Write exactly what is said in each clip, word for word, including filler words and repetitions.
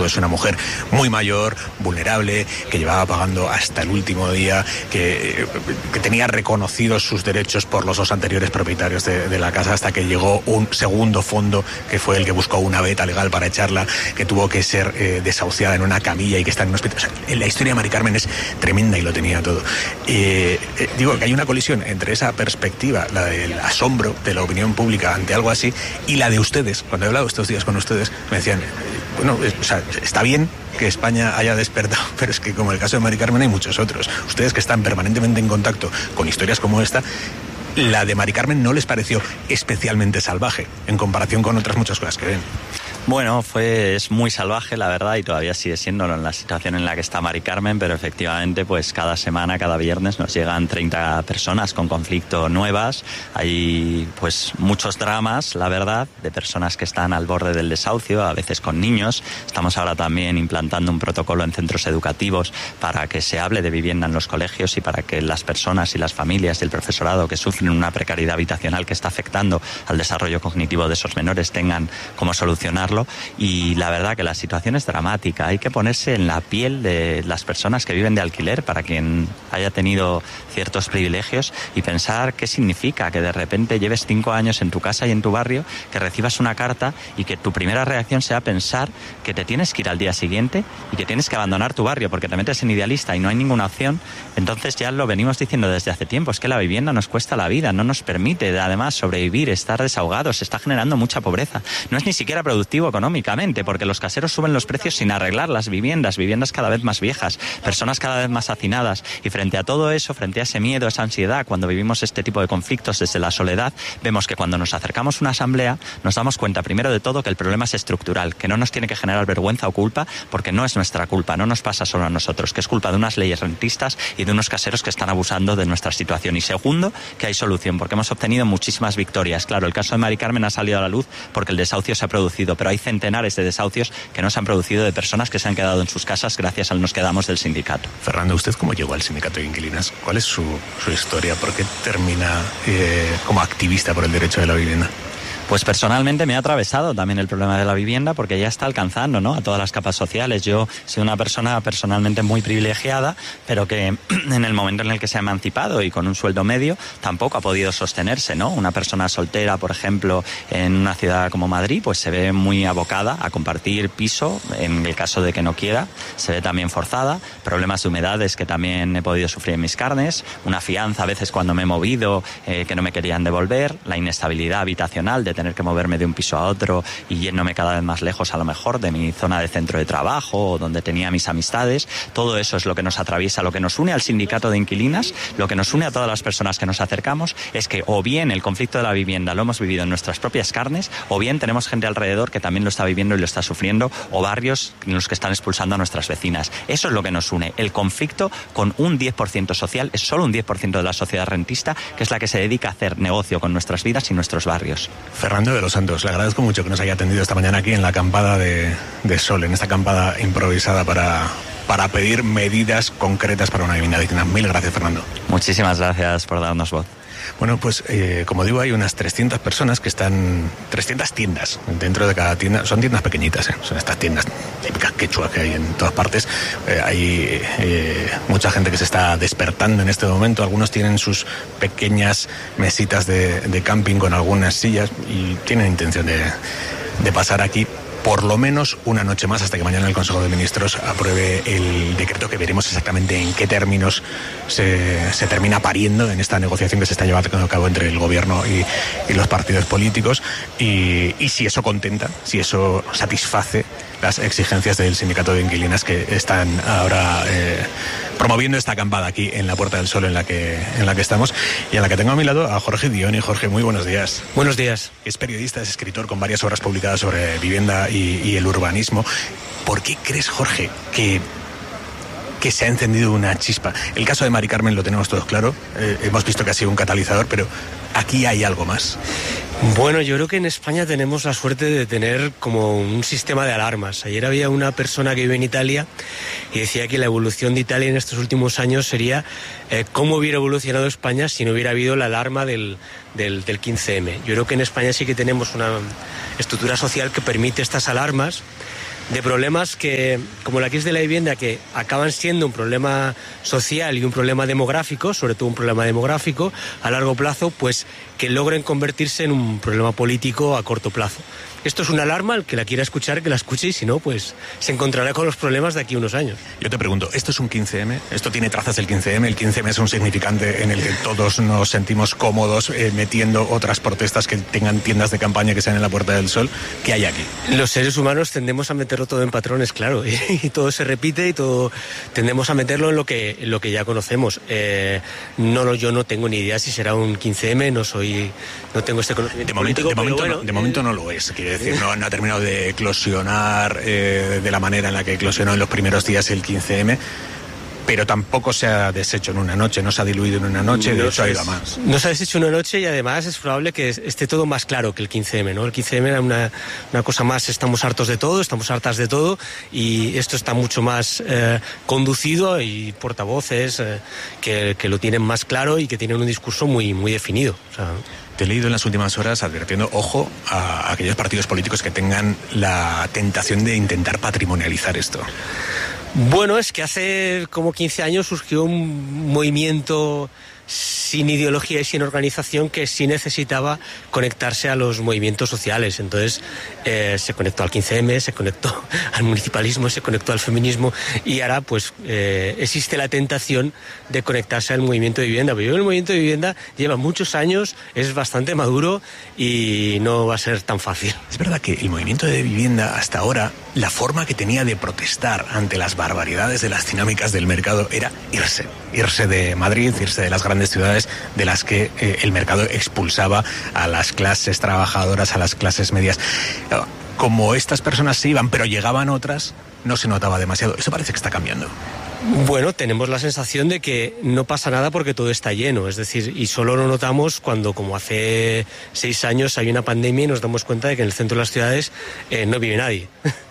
es una mujer muy mayor, vulnerable, que llevaba pagando hasta el último día, que, que tenía reconocidos sus derechos por los dos anteriores propietarios de, de la casa, hasta que llegó un segundo fondo, que fue el que buscó una veta legal para echarla, que tuvo que ser eh, desahuciada en una camilla y que está en un hospital. O sea, la historia de Mari Carmen es tremenda y lo tenía todo. Eh, eh, digo que hay una colisión entre esa perspectiva, la del asombro de la opinión pública ante algo así, y la de ustedes. Cuando he hablado estos días con ustedes, me decían, eh, bueno, eh, o sea, está bien que España haya despertado, pero es que como el caso de Mari Carmen hay muchos otros. Ustedes que están permanentemente en contacto con historias como esta, la de Mari Carmen no les pareció especialmente salvaje en comparación con otras muchas cosas que ven. Bueno, fue, es muy salvaje, la verdad, y todavía sigue siendo en la situación en la que está Mari Carmen, pero efectivamente, pues cada semana, cada viernes nos llegan treinta personas con conflicto nuevas. Hay pues muchos dramas, la verdad, de personas que están al borde del desahucio, a veces con niños. Estamos ahora también implantando un protocolo en centros educativos para que se hable de vivienda en los colegios y para que las personas y las familias y el profesorado que sufren una precariedad habitacional que está afectando al desarrollo cognitivo de esos menores tengan cómo solucionarlo. Y la verdad que la situación es dramática. Hay que ponerse en la piel de las personas que viven de alquiler, para quien haya tenido ciertos privilegios, y pensar qué significa que de repente lleves cinco años en tu casa y en tu barrio, que recibas una carta y que tu primera reacción sea pensar que te tienes que ir al día siguiente y que tienes que abandonar tu barrio porque te metes en idealista y no hay ninguna opción. Entonces ya lo venimos diciendo desde hace tiempo, es que la vivienda nos cuesta la vida, no nos permite además sobrevivir, estar desahogados, está generando mucha pobreza. No es ni siquiera productivo económicamente, porque los caseros suben los precios sin arreglar las viviendas, viviendas cada vez más viejas, personas cada vez más hacinadas, y frente a todo eso, frente a ese miedo, esa ansiedad, cuando vivimos este tipo de conflictos desde la soledad, vemos que cuando nos acercamos a una asamblea nos damos cuenta primero de todo que el problema es estructural, que no nos tiene que generar vergüenza o culpa, porque no es nuestra culpa, no nos pasa solo a nosotros, que es culpa de unas leyes rentistas y de unos caseros que están abusando de nuestra situación. Y segundo, que hay solución, porque hemos obtenido muchísimas victorias. Claro, el caso de Mari Carmen ha salido a la luz porque el desahucio se ha producido, pero hay centenares de desahucios que no se han producido de personas que se han quedado en sus casas gracias al Nos Quedamos del sindicato. Fernando, ¿usted cómo llegó al sindicato de inquilinas? ¿Cuál es su, su historia? ¿Por qué termina eh, como activista por el derecho de la vivienda? Pues personalmente me ha atravesado también el problema de la vivienda, porque ya está alcanzando, ¿no?, a todas las capas sociales. Yo soy una persona personalmente muy privilegiada, pero que en el momento en el que se ha emancipado y con un sueldo medio tampoco ha podido sostenerse, ¿no? Una persona soltera, por ejemplo, en una ciudad como Madrid, pues se ve muy abocada a compartir piso en el caso de que no quiera. Se ve también forzada, problemas de humedades que también he podido sufrir en mis carnes, una fianza a veces cuando me he movido eh, que no me querían devolver, la inestabilidad habitacional de tener que moverme de un piso a otro y yéndome cada vez más lejos a lo mejor de mi zona de centro de trabajo o donde tenía mis amistades. Todo eso es lo que nos atraviesa, lo que nos une al sindicato de inquilinas, lo que nos une a todas las personas que nos acercamos, es que o bien el conflicto de la vivienda lo hemos vivido en nuestras propias carnes, o bien tenemos gente alrededor que también lo está viviendo y lo está sufriendo, o barrios en los que están expulsando a nuestras vecinas. Eso es lo que nos une. El conflicto con un diez por ciento social, es solo un diez por ciento de la sociedad rentista, que es la que se dedica a hacer negocio con nuestras vidas y nuestros barrios. Fernando de los Santos, le agradezco mucho que nos haya atendido esta mañana aquí en la acampada de, de Sol, en esta acampada improvisada para, para pedir medidas concretas para una vivienda digna. Mil gracias, Fernando. Muchísimas gracias por darnos voz. Bueno, pues eh, como digo, hay unas trescientas personas que están, trescientas tiendas dentro de cada tienda. Son tiendas pequeñitas, ¿eh? Son estas tiendas típicas quechua que hay en todas partes. Eh, hay eh, mucha gente que se está despertando en este momento. Algunos tienen sus pequeñas mesitas de, de camping con algunas sillas y tienen intención de, de pasar aquí por lo menos una noche más, hasta que mañana el Consejo de Ministros apruebe el decreto, que veremos exactamente en qué términos se, se termina pariendo en esta negociación que se está llevando a cabo entre el Gobierno y, y los partidos políticos, y, y si eso contenta, si eso satisface las exigencias del sindicato de inquilinas, que están ahora eh, promoviendo esta acampada aquí en la Puerta del Sol en la que en la que estamos, y a la que tengo a mi lado a Jorge Dioni. Jorge, muy buenos días. Buenos días. Es periodista, es escritor con varias obras publicadas sobre vivienda y, y el urbanismo. ¿Por qué crees, Jorge, que que se ha encendido una chispa? El caso de Mari Carmen lo tenemos todos claro, eh, hemos visto que ha sido un catalizador, pero aquí hay algo más. Bueno, yo creo que en España tenemos la suerte de tener como un sistema de alarmas. Ayer había una persona que vive en Italia y decía que la evolución de Italia en estos últimos años sería eh, cómo hubiera evolucionado España si no hubiera habido la alarma del, del, del quince eme. Yo creo que en España sí que tenemos una estructura social que permite estas alarmas, de problemas que, como la crisis de la vivienda, que acaban siendo un problema social y un problema demográfico, sobre todo un problema demográfico a largo plazo, pues que logren convertirse en un problema político a corto plazo. Esto es una alarma, el que la quiera escuchar, que la escuche, y si no, pues se encontrará con los problemas de aquí a unos años. Yo te pregunto, ¿esto es un quince eme? ¿Esto tiene trazas del quince eme? ¿El quince eme es un significante en el que todos nos sentimos cómodos eh, metiendo otras protestas que tengan tiendas de campaña que sean en la Puerta del Sol? ¿Qué hay aquí? Los seres humanos tendemos a meterlo todo en patrones, claro, y, y todo se repite y todo tendemos a meterlo en lo que, en lo que ya conocemos. Eh, no, no, yo no tengo ni idea si será un quince eme, no soy, no tengo este conocimiento. De momento, político, de momento, bueno, no, de momento no lo es, quiere decir, no, no ha terminado de eclosionar eh, de la manera en la que eclosionó en los primeros días el quince eme, pero tampoco se ha deshecho en una noche, no se ha diluido en una noche, de no hecho ha ido es, a más. No se ha deshecho en una noche, y además es probable que esté todo más claro que el quince eme, ¿no? El quince eme era una, una cosa más, estamos hartos de todo, estamos hartas de todo, y esto está mucho más eh, conducido, y portavoces eh, que, que lo tienen más claro y que tienen un discurso muy, muy definido. O sea, te he leído en las últimas horas advirtiendo, ojo, a aquellos partidos políticos que tengan la tentación de intentar patrimonializar esto. Bueno, es que hace como quince años surgió un movimiento sin ideología y sin organización que sí necesitaba conectarse a los movimientos sociales. Entonces eh, se conectó al quince eme, se conectó al municipalismo, se conectó al feminismo, y ahora pues eh, existe la tentación de conectarse al movimiento de vivienda. Pero el movimiento de vivienda lleva muchos años, es bastante maduro y no va a ser tan fácil. Es verdad que el movimiento de vivienda hasta ahora, la forma que tenía de protestar ante las barbaridades de las dinámicas del mercado era irse, irse de Madrid, irse de las grandes ciudades de las que eh, el mercado expulsaba a las clases trabajadoras, a las clases medias. Como estas personas se iban, pero llegaban otras, no se notaba demasiado. Eso parece que está cambiando. Bueno, tenemos la sensación de que no pasa nada porque todo está lleno, es decir, y solo lo notamos cuando, como hace seis años, hay una pandemia y nos damos cuenta de que en el centro de las ciudades eh, no vive nadie.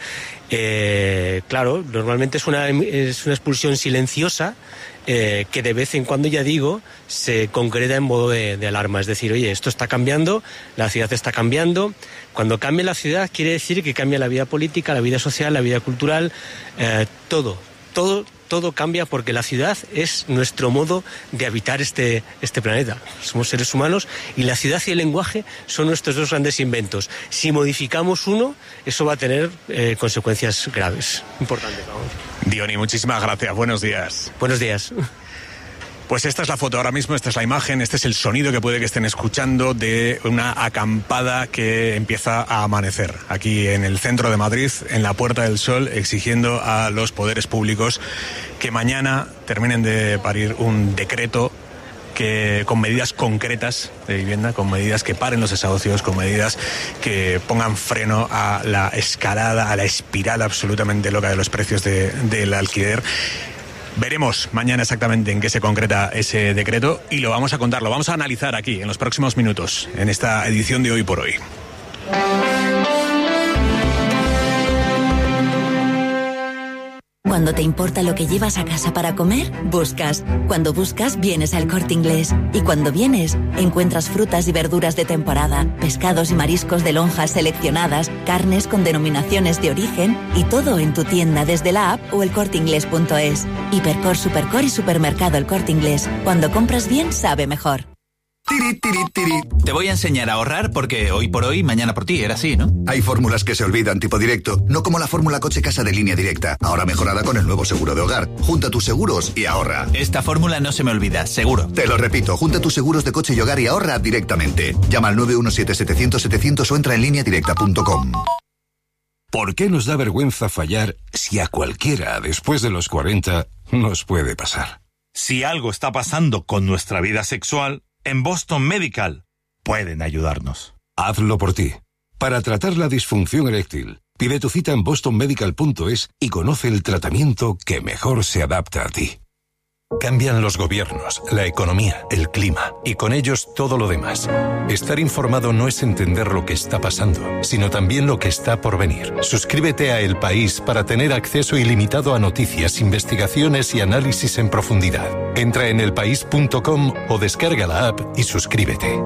eh, claro, normalmente es una, es una expulsión silenciosa, Eh, que de vez en cuando, ya digo, se concreta en modo de, de alarma. Es decir, oye, esto está cambiando, la ciudad está cambiando. Cuando cambia la ciudad quiere decir que cambia la vida política, la vida social, la vida cultural, eh, todo, todo, todo cambia, porque la ciudad es nuestro modo de habitar este, este planeta. Somos seres humanos y la ciudad y el lenguaje son nuestros dos grandes inventos. Si modificamos uno, eso va a tener eh, consecuencias graves, importantes, vamos. Diony, muchísimas gracias. Buenos días. Buenos días. Pues esta es la foto ahora mismo, esta es la imagen, este es el sonido que puede que estén escuchando de una acampada que empieza a amanecer aquí en el centro de Madrid, en la Puerta del Sol, exigiendo a los poderes públicos que mañana terminen de parir un decreto que, con medidas concretas de vivienda, con medidas que paren los desahucios, con medidas que pongan freno a la escalada, a la espiral absolutamente loca de los precios de, del alquiler. Veremos mañana exactamente en qué se concreta ese decreto y lo vamos a contar, lo vamos a analizar aquí en los próximos minutos, en esta edición de Hoy por Hoy. Cuando te importa lo que llevas a casa para comer, buscas. Cuando buscas, vienes al Corte Inglés. Y cuando vienes, encuentras frutas y verduras de temporada, pescados y mariscos de lonjas seleccionadas, carnes con denominaciones de origen, y todo en tu tienda desde la app o el corte inglés punto es. Hipercor, Supercor y Supermercado El Corte Inglés. Cuando compras bien, sabe mejor. Tiri, tiri, tiri. Te voy a enseñar a ahorrar porque hoy por hoy, mañana por ti, era así, ¿no? Hay fórmulas que se olvidan, tipo directo, no como la fórmula coche casa de Línea Directa, ahora mejorada con el nuevo seguro de hogar. Junta tus seguros y ahorra. Esta fórmula no se me olvida, seguro. Te lo repito, junta tus seguros de coche y hogar y ahorra directamente. Llama al nueve uno siete, setecientos, setecientos o entra en línea directa punto com. ¿Por qué nos da vergüenza fallar si a cualquiera después de los cuarenta nos puede pasar? Si algo está pasando con nuestra vida sexual, en Boston Medical pueden ayudarnos. Hazlo por ti. Para tratar la disfunción eréctil, pide tu cita en boston medical punto es y conoce el tratamiento que mejor se adapta a ti. Cambian los gobiernos, la economía, el clima y con ellos todo lo demás. Estar informado no es entender lo que está pasando, sino también lo que está por venir. Suscríbete a El País para tener acceso ilimitado a noticias, investigaciones y análisis en profundidad. Entra en el país punto com o descarga la app y suscríbete.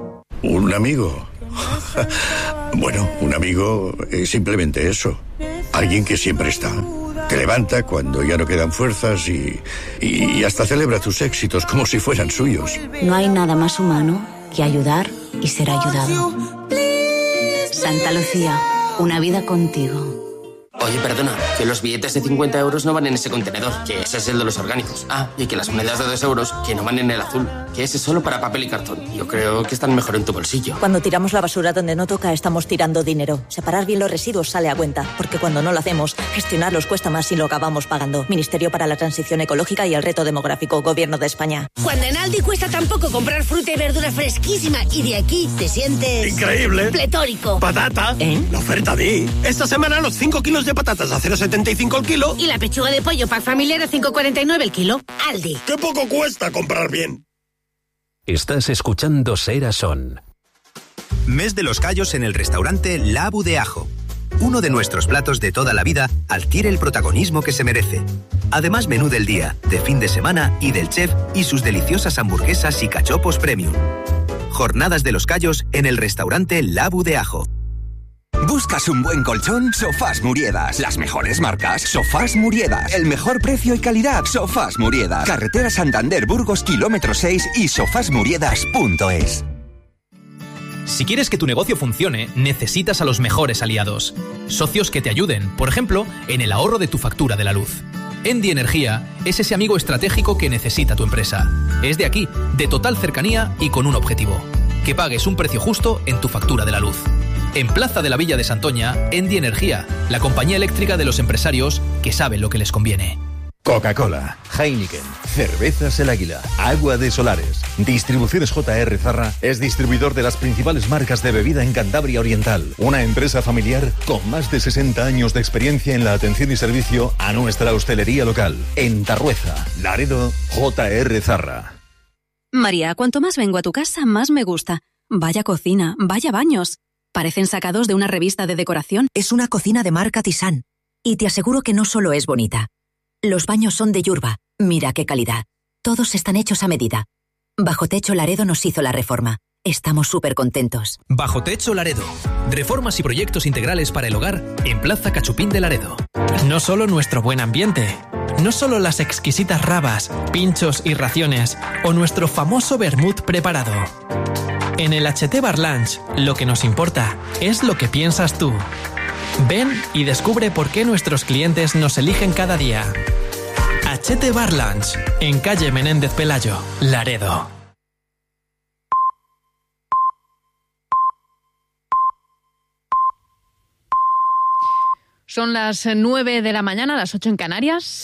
¿Un amigo? Bueno, un amigo es simplemente eso. Alguien que siempre está. Te levanta cuando ya no quedan fuerzas y, y hasta celebra tus éxitos como si fueran suyos. No hay nada más humano que ayudar y ser ayudado. Santa Lucía, una vida contigo. Oye, perdona, que los billetes de cincuenta euros no van en ese contenedor, que ese es el de los orgánicos. Ah, y que las monedas de dos euros, que no van en el azul, que ese es solo para papel y cartón. Yo creo que están mejor en tu bolsillo. Cuando tiramos la basura donde no toca, estamos tirando dinero. Separar bien los residuos sale a cuenta, porque cuando no lo hacemos, gestionarlos cuesta más y lo acabamos pagando. Ministerio para la Transición Ecológica y el Reto Demográfico, Gobierno de España. Cuando en Aldi cuesta tan poco comprar fruta y verdura fresquísima y de aquí te sientes... ¡increíble! ¡Pletórico! ¡Patata! ¿Eh? La oferta de... Esta semana los cinco kilos de patatas a cero coma setenta y cinco el kilo. Y la pechuga de pollo pack familiar a cinco coma cuarenta y nueve el kilo. Aldi. ¡Qué poco cuesta comprar bien! Estás escuchando Sera Son. Mes de los callos en el restaurante La Abu de Ajo. Uno de nuestros platos de toda la vida adquiere el protagonismo que se merece. Además, menú del día, de fin de semana y del chef y sus deliciosas hamburguesas y cachopos premium. Jornadas de los callos en el restaurante La Abu de Ajo. ¿Buscas un buen colchón? Sofás Muriedas. Las mejores marcas. Sofás Muriedas. El mejor precio y calidad. Sofás Muriedas. Carretera Santander Burgos, kilómetro seis y sofás muriedas punto es. Si quieres que tu negocio funcione, necesitas a los mejores aliados. Socios que te ayuden, por ejemplo, en el ahorro de tu factura de la luz. Endi Energía es ese amigo estratégico que necesita tu empresa. Es de aquí, de total cercanía y con un objetivo: que pagues un precio justo en tu factura de la luz. En Plaza de la Villa de Santoña, Endi Energía, la compañía eléctrica de los empresarios que saben lo que les conviene. Coca-Cola, Heineken, Cervezas El Águila, Agua de Solares. Distribuciones J R Zarra es distribuidor de las principales marcas de bebida en Cantabria Oriental. Una empresa familiar con más de sesenta años de experiencia en la atención y servicio a nuestra hostelería local. En Tarrueza, Laredo, J R Zarra. María, cuanto más vengo a tu casa, más me gusta. Vaya cocina, vaya baños. Parecen sacados de una revista de decoración. Es una cocina de marca Tisán. Y te aseguro que no solo es bonita. Los baños son de Yurba. Mira qué calidad. Todos están hechos a medida. Bajo Techo Laredo nos hizo la reforma. Estamos súper contentos. Bajo Techo Laredo. Reformas y proyectos integrales para el hogar en Plaza Cachupín de Laredo. No solo nuestro buen ambiente. No solo las exquisitas rabas, pinchos y raciones. O nuestro famoso vermut preparado. En el H T Bar Lunch, lo que nos importa es lo que piensas tú. Ven y descubre por qué nuestros clientes nos eligen cada día. H T Bar Lunch, en calle Menéndez Pelayo, Laredo. Son las nueve de la mañana, las ocho en Canarias.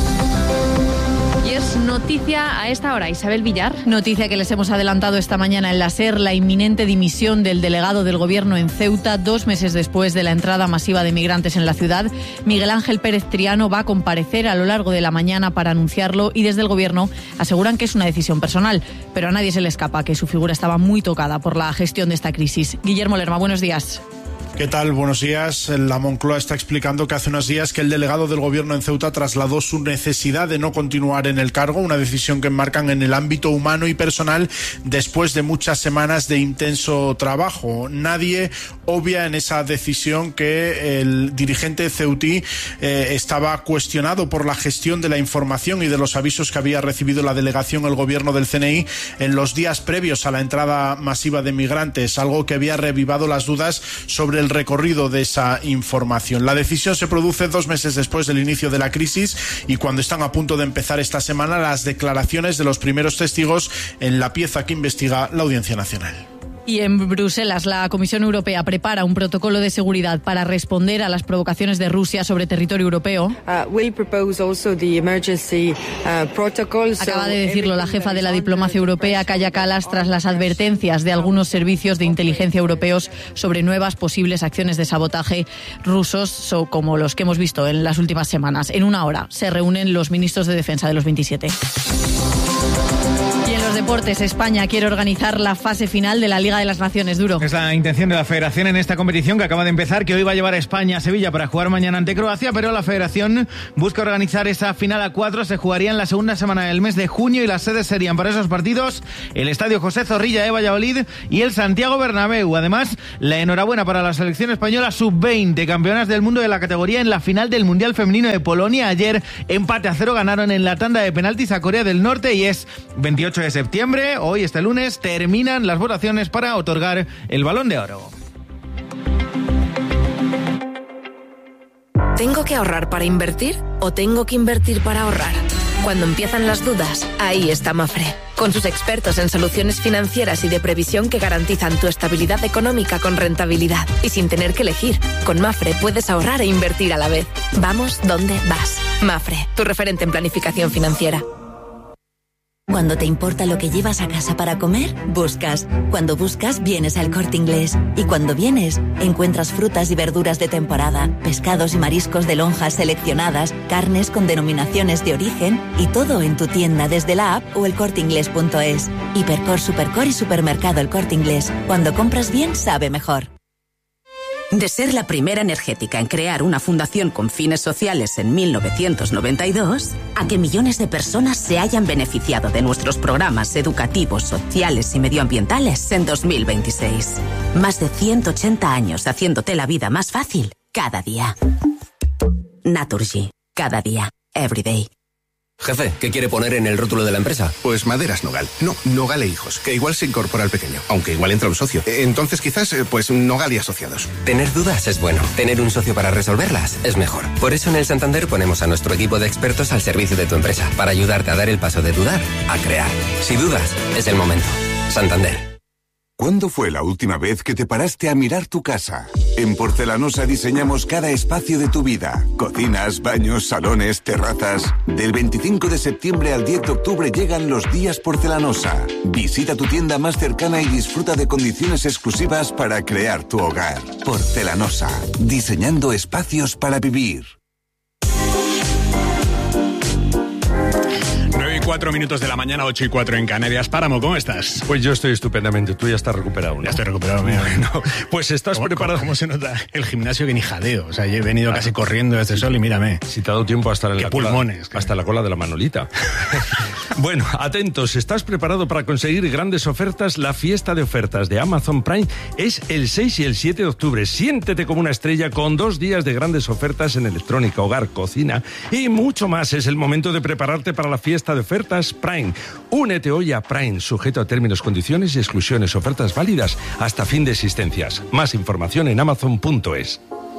Y es noticia a esta hora, Isabel Villar. Noticia que les hemos adelantado esta mañana en la SER, la inminente dimisión del delegado del Gobierno en Ceuta, dos meses después de la entrada masiva de migrantes en la ciudad. Miguel Ángel Pérez Triano va a comparecer a lo largo de la mañana para anunciarlo y desde el Gobierno aseguran que es una decisión personal, pero a nadie se le escapa que su figura estaba muy tocada por la gestión de esta crisis. Guillermo Lerma, buenos días. ¿Qué tal? Buenos días. La Moncloa está explicando que hace unos días que el delegado del Gobierno en Ceuta trasladó su necesidad de no continuar en el cargo, una decisión que enmarcan en el ámbito humano y personal después de muchas semanas de intenso trabajo. Nadie obvia en esa decisión que el dirigente ceutí eh, estaba cuestionado por la gestión de la información y de los avisos que había recibido la delegación, el Gobierno del C N I, en los días previos a la entrada masiva de migrantes, algo que había revivado las dudas sobre el recorrido de esa información. La decisión se produce dos meses después del inicio de la crisis y cuando están a punto de empezar esta semana las declaraciones de los primeros testigos en la pieza que investiga la Audiencia Nacional. Y en Bruselas, la Comisión Europea prepara un protocolo de seguridad para responder a las provocaciones de Rusia sobre territorio europeo. Uh, we'll propose also the emergency, uh, protocol, so Acaba de decirlo la jefa de la diplomacia europea, Kaja Kallas, tras las advertencias de algunos servicios de inteligencia europeos sobre nuevas posibles acciones de sabotaje rusos, so, como los que hemos visto en las últimas semanas. En una hora se reúnen los ministros de defensa de los veintisiete. deportes, España quiere organizar la fase final de la Liga de las Naciones. Duro. Es la intención de la Federación en esta competición que acaba de empezar, que hoy va a llevar a España a Sevilla para jugar mañana ante Croacia, pero la Federación busca organizar esa final a cuatro. Se jugaría en la segunda semana del mes de junio y las sedes serían para esos partidos el Estadio José Zorrilla de Valladolid y el Santiago Bernabéu. Además, la enhorabuena para la selección española sub veinte, campeonas del mundo de la categoría en la final del Mundial Femenino de Polonia. Ayer, empate a cero, ganaron en la tanda de penaltis a Corea del Norte y es veintiocho de septiembre, hoy este lunes, terminan las votaciones para otorgar el Balón de Oro. ¿Tengo que ahorrar para invertir o tengo que invertir para ahorrar? Cuando empiezan las dudas, ahí está Mafre, con sus expertos en soluciones financieras y de previsión que garantizan tu estabilidad económica con rentabilidad y sin tener que elegir. Con Mafre puedes ahorrar e invertir a la vez. Vamos donde vas. Mafre, tu referente en planificación financiera. Cuando te importa lo que llevas a casa para comer, buscas. Cuando buscas, vienes al Corte Inglés. Y cuando vienes, encuentras frutas y verduras de temporada, pescados y mariscos de lonjas seleccionadas, carnes con denominaciones de origen y todo en tu tienda desde la app o el corte inglés punto es. Hipercor, Supercor y Supermercado El Corte Inglés. Cuando compras bien, sabe mejor. De ser la primera energética en crear una fundación con fines sociales en mil novecientos noventa y dos, a que millones de personas se hayan beneficiado de nuestros programas educativos, sociales y medioambientales en dos mil veintiséis. Más de ciento ochenta años haciéndote la vida más fácil cada día. Naturgy. Cada día. Every day. Jefe, ¿qué quiere poner en el rótulo de la empresa? Pues Maderas Nogal. No, Nogal e Hijos, que igual se incorpora al pequeño, aunque igual entra un socio. Entonces quizás, pues Nogal y Asociados. Tener dudas es bueno. Tener un socio para resolverlas es mejor. Por eso en el Santander ponemos a nuestro equipo de expertos al servicio de tu empresa, para ayudarte a dar el paso de dudar a crear. Si dudas, es el momento. Santander. ¿Cuándo fue la última vez que te paraste a mirar tu casa? En Porcelanosa diseñamos cada espacio de tu vida. Cocinas, baños, salones, terrazas. Del veinticinco de septiembre al diez de octubre llegan los días Porcelanosa. Visita tu tienda más cercana y disfruta de condiciones exclusivas para crear tu hogar. Porcelanosa. Diseñando espacios para vivir. Cuatro minutos de la mañana, ocho y cuatro en Canarias. Páramo, ¿cómo estás? Pues yo estoy estupendamente. Tú ya estás recuperado, ¿no? Ya estoy recuperado, mira. Bueno, pues estás ¿Cómo, preparado. ¿Cómo se nota el gimnasio que ni jadeo? O sea, yo he venido claro. casi corriendo desde el sol y mírame. Si te ha dado tiempo hasta la pulmones, cola, hasta la cola de la Manolita. Bueno, atentos. ¿Estás preparado para conseguir grandes ofertas? La fiesta de ofertas de Amazon Prime es el seis y el siete de octubre. Siéntete como una estrella con dos días de grandes ofertas en electrónica, hogar, cocina y mucho más. Es el momento de prepararte para la fiesta de ofertas Prime. Únete hoy a Prime, sujeto a términos, condiciones y exclusiones. Ofertas válidas hasta fin de existencias. Más información en amazon punto es.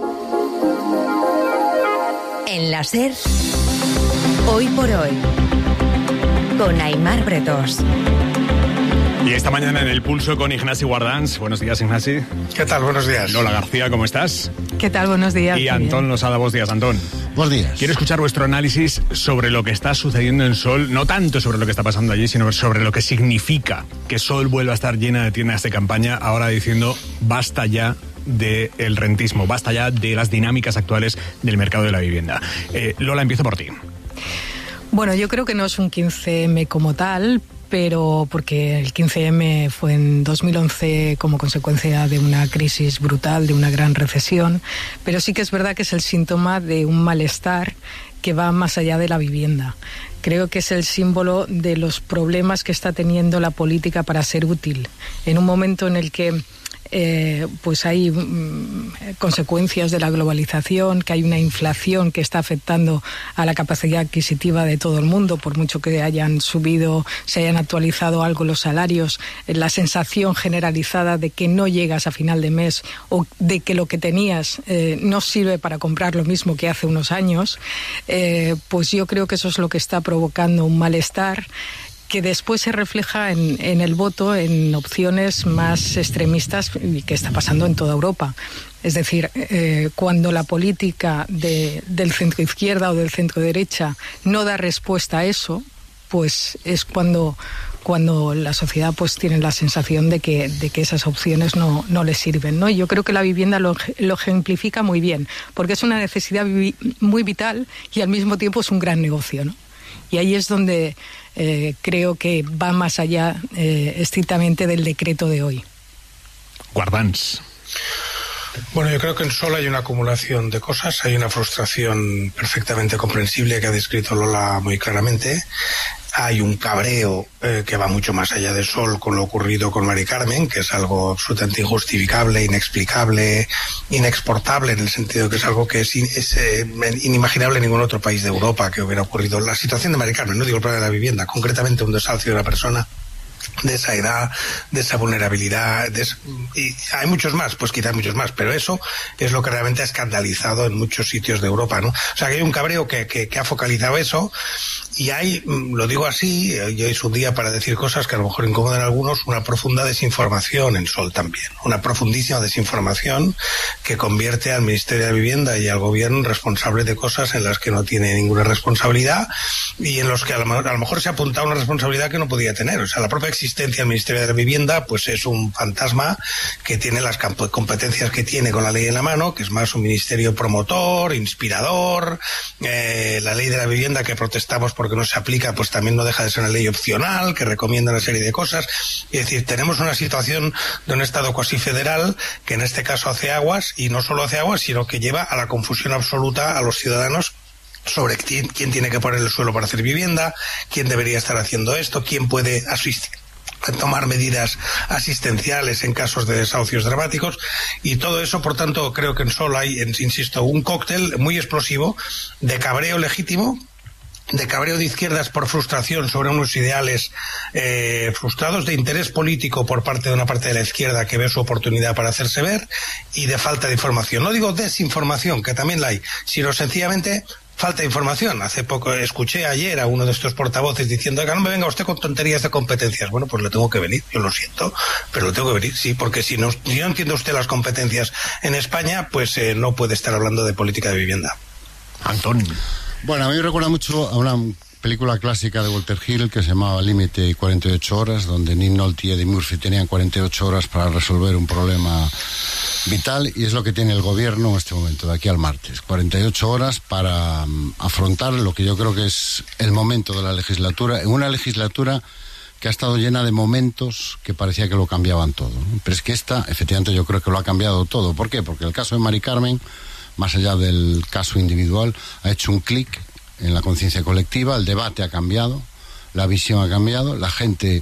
En la SER, hoy por hoy, con Aimar Bretos. Y esta mañana en El Pulso con Ignasi Guardans. Buenos días, Ignasi. ¿Qué tal? Buenos días. Lola García, ¿cómo estás? ¿Qué tal? Buenos días. Y Antón Losada. Buenos días, Antón. Buenos días. Quiero escuchar vuestro análisis sobre lo que está sucediendo en Sol, no tanto sobre lo que está pasando allí, sino sobre lo que significa que Sol vuelva a estar llena de tiendas de campaña, ahora diciendo basta ya del rentismo, basta ya de las dinámicas actuales del mercado de la vivienda. Eh, Lola, empiezo por ti. Bueno, yo creo que no es un quince eme como tal, pero porque el quince eme fue en dos mil once como consecuencia de una crisis brutal, de una gran recesión, pero sí que es verdad que es el síntoma de un malestar que va más allá de la vivienda. Creo que es el símbolo de los problemas que está teniendo la política para ser útil, en un momento en el que Eh, pues hay mm, consecuencias de la globalización, que hay una inflación que está afectando a la capacidad adquisitiva de todo el mundo, por mucho que hayan subido, se hayan actualizado algo los salarios, eh, la sensación generalizada de que no llegas a final de mes o de que lo que tenías eh, no sirve para comprar lo mismo que hace unos años, eh, pues yo creo que eso es lo que está provocando un malestar que después se refleja en, en el voto en opciones más extremistas y que está pasando en toda Europa. Es decir, eh, cuando la política de, del centro izquierda o del centro derecha no da respuesta a eso, pues es cuando, cuando la sociedad pues tiene la sensación de que, de que esas opciones no, no les sirven, ¿no? Y yo creo que la vivienda lo, lo ejemplifica muy bien, porque es una necesidad vi- muy vital y al mismo tiempo es un gran negocio, ¿no? Y ahí es donde eh, creo que va más allá eh, estrictamente del decreto de hoy. Guardans. Bueno, yo creo que en Sol hay una acumulación de cosas, hay una frustración perfectamente comprensible que ha descrito Lola muy claramente. Hay un cabreo eh, que va mucho más allá de Sol con lo ocurrido con Mari Carmen, que es algo absolutamente injustificable, inexplicable, inexportable, en el sentido que es algo que es, in, es eh, inimaginable en ningún otro país de Europa que hubiera ocurrido. La situación de Mari Carmen, no digo el problema de la vivienda, concretamente un desahucio de una persona de esa edad, de esa vulnerabilidad, de ese, y hay muchos más, pues quizás muchos más, pero eso es lo que realmente ha escandalizado en muchos sitios de Europa, ¿no? O sea, que hay un cabreo que, que, que ha focalizado eso, y hay, lo digo así, y es un día para decir cosas que a lo mejor incomodan a algunos, una profunda desinformación en Sol también, una profundísima desinformación que convierte al Ministerio de Vivienda y al Gobierno en responsable de cosas en las que no tiene ninguna responsabilidad y en los que a lo, a lo mejor se ha apuntado una responsabilidad que no podía tener. O sea, la propia existencia del Ministerio de la Vivienda pues es un fantasma que tiene las competencias que tiene con la ley en la mano, que es más un ministerio promotor, inspirador, eh, la ley de la vivienda que protestamos porque no se aplica, pues también no deja de ser una ley opcional, que recomienda una serie de cosas. Es decir, tenemos una situación de un Estado cuasi federal que en este caso hace aguas, y no solo hace aguas, sino que lleva a la confusión absoluta a los ciudadanos sobre quién, quién tiene que poner el suelo para hacer vivienda, quién debería estar haciendo esto, quién puede asistir a tomar medidas asistenciales en casos de desahucios dramáticos, y todo eso, por tanto, creo que en Sol hay, insisto, un cóctel muy explosivo de cabreo legítimo, de cabreo de izquierdas por frustración sobre unos ideales eh, frustrados, de interés político por parte de una parte de la izquierda que ve su oportunidad para hacerse ver, y de falta de información. No digo desinformación, que también la hay, sino sencillamente falta de información. Hace poco escuché ayer a uno de estos portavoces diciendo que no me venga usted con tonterías de competencias. Bueno, pues le tengo que venir, yo lo siento, pero le tengo que venir, sí, porque si no, si no entiende usted las competencias en España, pues eh, no puede estar hablando de política de vivienda. Antón. Bueno, a mí me recuerda mucho a una película clásica de Walter Hill que se llamaba Límite y cuarenta y ocho horas, donde Nick Nolte y Eddie Murphy tenían cuarenta y ocho horas para resolver un problema vital, y es lo que tiene el gobierno en este momento, de aquí al martes. cuarenta y ocho horas para um, afrontar lo que yo creo que es el momento de la legislatura, en una legislatura que ha estado llena de momentos que parecía que lo cambiaban todo, ¿no? Pero es que esta, efectivamente, yo creo que lo ha cambiado todo. ¿Por qué? Porque el caso de Mari Carmen, más allá del caso individual, ha hecho un clic en la conciencia colectiva, el debate ha cambiado, la visión ha cambiado, la gente...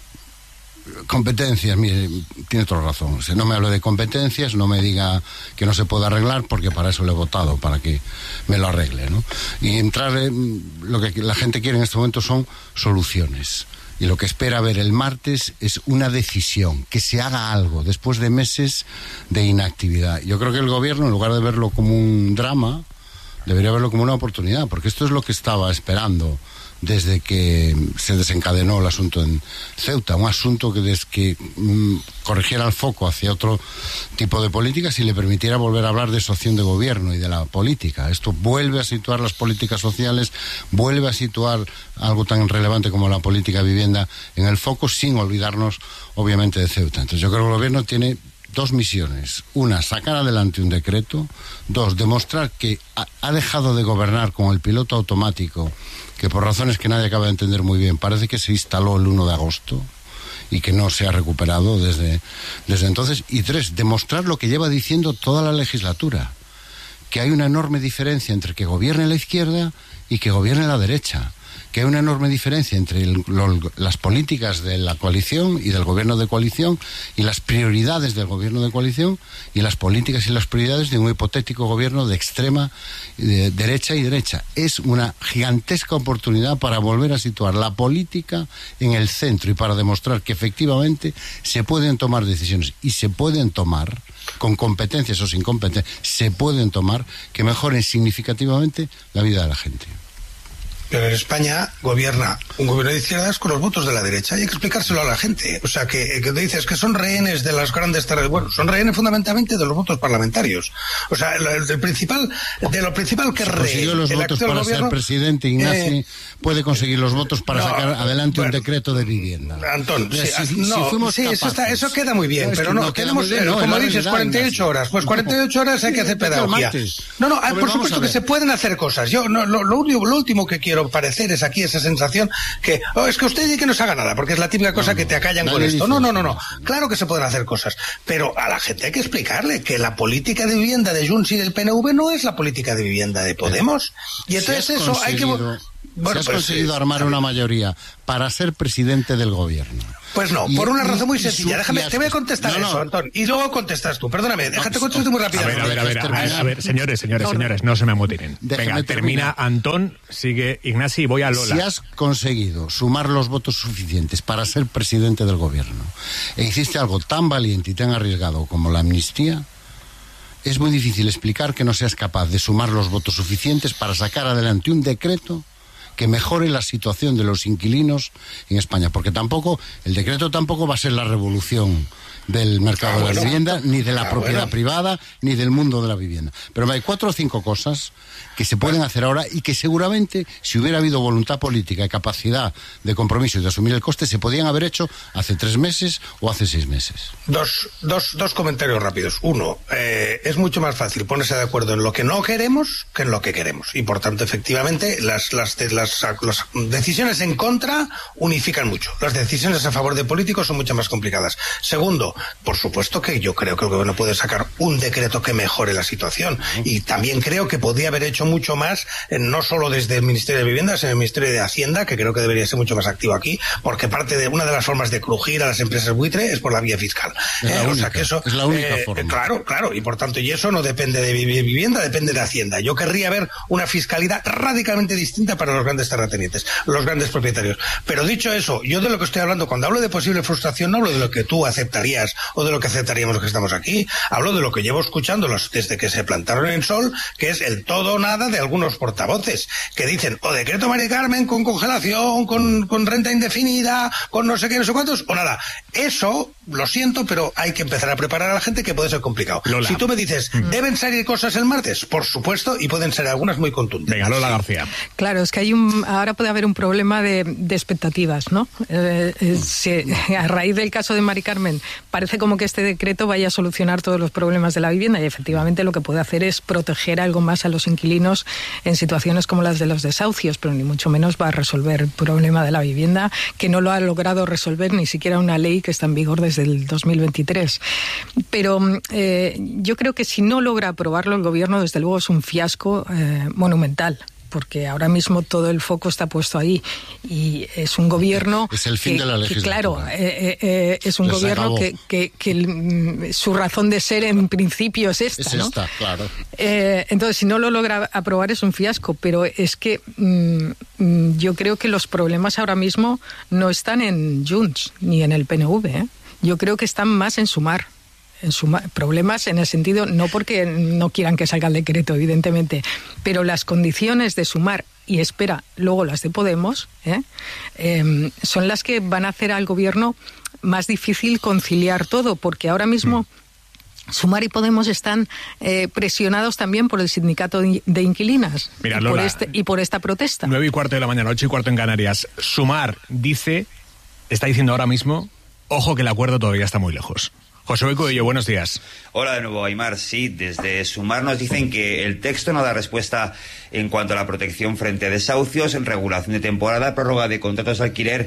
Competencias, mire, tiene toda razón. O sea, no me hable de competencias, no me diga que no se puede arreglar, porque para eso le he votado, para que me lo arregle, ¿no? Y entrar en lo que la gente quiere en este momento son soluciones. Y lo que espera ver el martes es una decisión, que se haga algo después de meses de inactividad. Yo creo que el gobierno, en lugar de verlo como un drama, debería verlo como una oportunidad, porque esto es lo que estaba esperando desde que se desencadenó el asunto en Ceuta, un asunto que, des que mm, corrigiera el foco hacia otro tipo de políticas y le permitiera volver a hablar de esa opción de gobierno y de la política. Esto vuelve a situar las políticas sociales, vuelve a situar algo tan relevante como la política de vivienda en el foco, sin olvidarnos, obviamente, de Ceuta. Entonces yo creo que el gobierno tiene dos misiones. Una, sacar adelante un decreto. Dos, demostrar que ha, ha dejado de gobernar con el piloto automático, que por razones que nadie acaba de entender muy bien, parece que se instaló el uno de agosto y que no se ha recuperado desde, desde entonces. Y tres, demostrar lo que lleva diciendo toda la legislatura, que hay una enorme diferencia entre que gobierne la izquierda y que gobierne la derecha, que hay una enorme diferencia entre el, lo, las políticas de la coalición y del gobierno de coalición, y las prioridades del gobierno de coalición y las políticas y las prioridades de un hipotético gobierno de extrema de derecha y derecha. Es una gigantesca oportunidad para volver a situar la política en el centro y para demostrar que efectivamente se pueden tomar decisiones, y se pueden tomar con competencias o sin competencias, se pueden tomar que mejoren significativamente la vida de la gente. Pero en España gobierna un gobierno de izquierdas con los votos de la derecha, y hay que explicárselo a la gente. O sea, que, que te dices que son rehenes de las grandes tardes. Bueno, son rehenes fundamentalmente de los votos parlamentarios. O sea, el, el principal, de lo principal que rehén los el votos para gobierno, ser presidente, Ignacio, eh, puede conseguir los votos para no, sacar adelante bueno, un decreto de vivienda. Antón, sí, si, si, no, si fuimos sí, capaces, eso, está, eso queda muy bien, no, pero no, no queremos, bien, no, como dices, cuarenta y ocho horas. Pues cuarenta y ocho horas hay que hacer pedagogía. No, no, por supuesto que se pueden hacer cosas. Yo, no, lo, lo, único, lo último que quiero pero pareceres aquí, esa sensación que, oh, es que usted dice que no se haga nada, porque es la típica cosa no, que te acallan con esto. No, no, no, no. Claro que se pueden hacer cosas, pero a la gente hay que explicarle que la política de vivienda de Junts y del P N V no es la política de vivienda de Podemos. Y entonces si eso hay que... Bueno, si has pues, conseguido sí, armar una mayoría para ser presidente del gobierno. Pues no, y, por una razón muy y, sencilla. Déjame, te voy a contestar no, no. eso, Antón. Y luego contestas tú. Perdóname, déjate contestar muy rápido. A ver, a ver, a ver, a ver, a ver, señores, señores, señores, no se me amotinen. Venga, termina Antón, sigue Ignasi y voy a Lola. Si has conseguido sumar los votos suficientes para ser presidente del gobierno e hiciste algo tan valiente y tan arriesgado como la amnistía, es muy difícil explicar que no seas capaz de sumar los votos suficientes para sacar adelante un decreto que mejore la situación de los inquilinos en España, porque tampoco, el decreto tampoco va a ser la revolución del mercado ah, de la bueno. vivienda, ni de la ah, propiedad bueno. privada, ni del mundo de la vivienda. Pero hay cuatro o cinco cosas que se pueden hacer ahora y que seguramente, si hubiera habido voluntad política y capacidad de compromiso y de asumir el coste, se podían haber hecho hace tres meses o hace seis meses. Dos, dos, dos comentarios rápidos. Uno, eh, es mucho más fácil ponerse de acuerdo en lo que no queremos que en lo que queremos. Y por tanto, efectivamente, las, las, las, las decisiones en contra unifican mucho. Las decisiones a favor de políticos son mucho más complicadas. Segundo, por supuesto que yo creo que el gobierno puede sacar un decreto que mejore la situación. Y también creo que podría haber hecho mucho más, eh, no solo desde el Ministerio de Vivienda, sino el Ministerio de Hacienda, que creo que debería ser mucho más activo aquí, porque parte de una de las formas de crujir a las empresas buitre es por la vía fiscal. Es eh, la o única, sea que eso, es la única eh, forma. Claro, claro, y por tanto, y eso no depende de vivienda, depende de Hacienda. Yo querría ver una fiscalidad radicalmente distinta para los grandes terratenientes, los grandes propietarios. Pero dicho eso, yo de lo que estoy hablando, cuando hablo de posible frustración, no hablo de lo que tú aceptarías o de lo que aceptaríamos los que estamos aquí, hablo de lo que llevo escuchando los, desde que se plantaron en Sol, que es el todo o nada de algunos portavoces, que dicen, o decreto Mari Carmen con congelación, con, con renta indefinida, con no sé qué, no sé cuántos, o nada. Eso, lo siento, pero hay que empezar a preparar a la gente, que puede ser complicado. Lola. Si tú me dices, ¿deben salir cosas el martes? Por supuesto, y pueden ser algunas muy contundentes. Venga, Lola García. Claro, es que hay un, ahora puede haber un problema de, de expectativas, ¿no? Eh, eh, se, a raíz del caso de Mari Carmen, parece como que este decreto vaya a solucionar todos los problemas de la vivienda, y efectivamente lo que puede hacer es proteger algo más a los inquilinos en situaciones como las de los desahucios, pero ni mucho menos va a resolver el problema de la vivienda, que no lo ha logrado resolver ni siquiera una ley que está en vigor desde el dos mil veintitrés. Pero eh, yo creo que si no logra aprobarlo el gobierno, desde luego es un fiasco eh, monumental, porque ahora mismo todo el foco está puesto ahí, y es un gobierno es el fin que, de la legislatura. Que, claro, eh, eh, es un Les gobierno que, que, que su razón de ser en principio es esta, es ¿no? esta, claro. Eh, entonces, si no lo logra aprobar es un fiasco, pero es que mmm, yo creo que los problemas ahora mismo no están en Junts ni en el P N V, ¿eh? Yo creo que están más en Sumar. En suma, problemas en el sentido, no porque no quieran que salga el decreto, evidentemente, pero las condiciones de Sumar y espera, luego las de Podemos, ¿eh? Eh, son las que van a hacer al gobierno más difícil conciliar todo, porque ahora mismo Sumar y Podemos están eh, presionados también por el sindicato de inquilinas. Mira, y, Lola, por este, y por esta protesta. Nueve y cuarto de la mañana, ocho y cuarto en Canarias. Sumar dice, está diciendo ahora mismo, ojo que el acuerdo todavía está muy lejos. José Coello, buenos días. Hola de nuevo, Aimar. Sí, desde Sumar nos dicen que el texto no da respuesta en cuanto a la protección frente a desahucios, regulación de temporada, prórroga de contratos de alquiler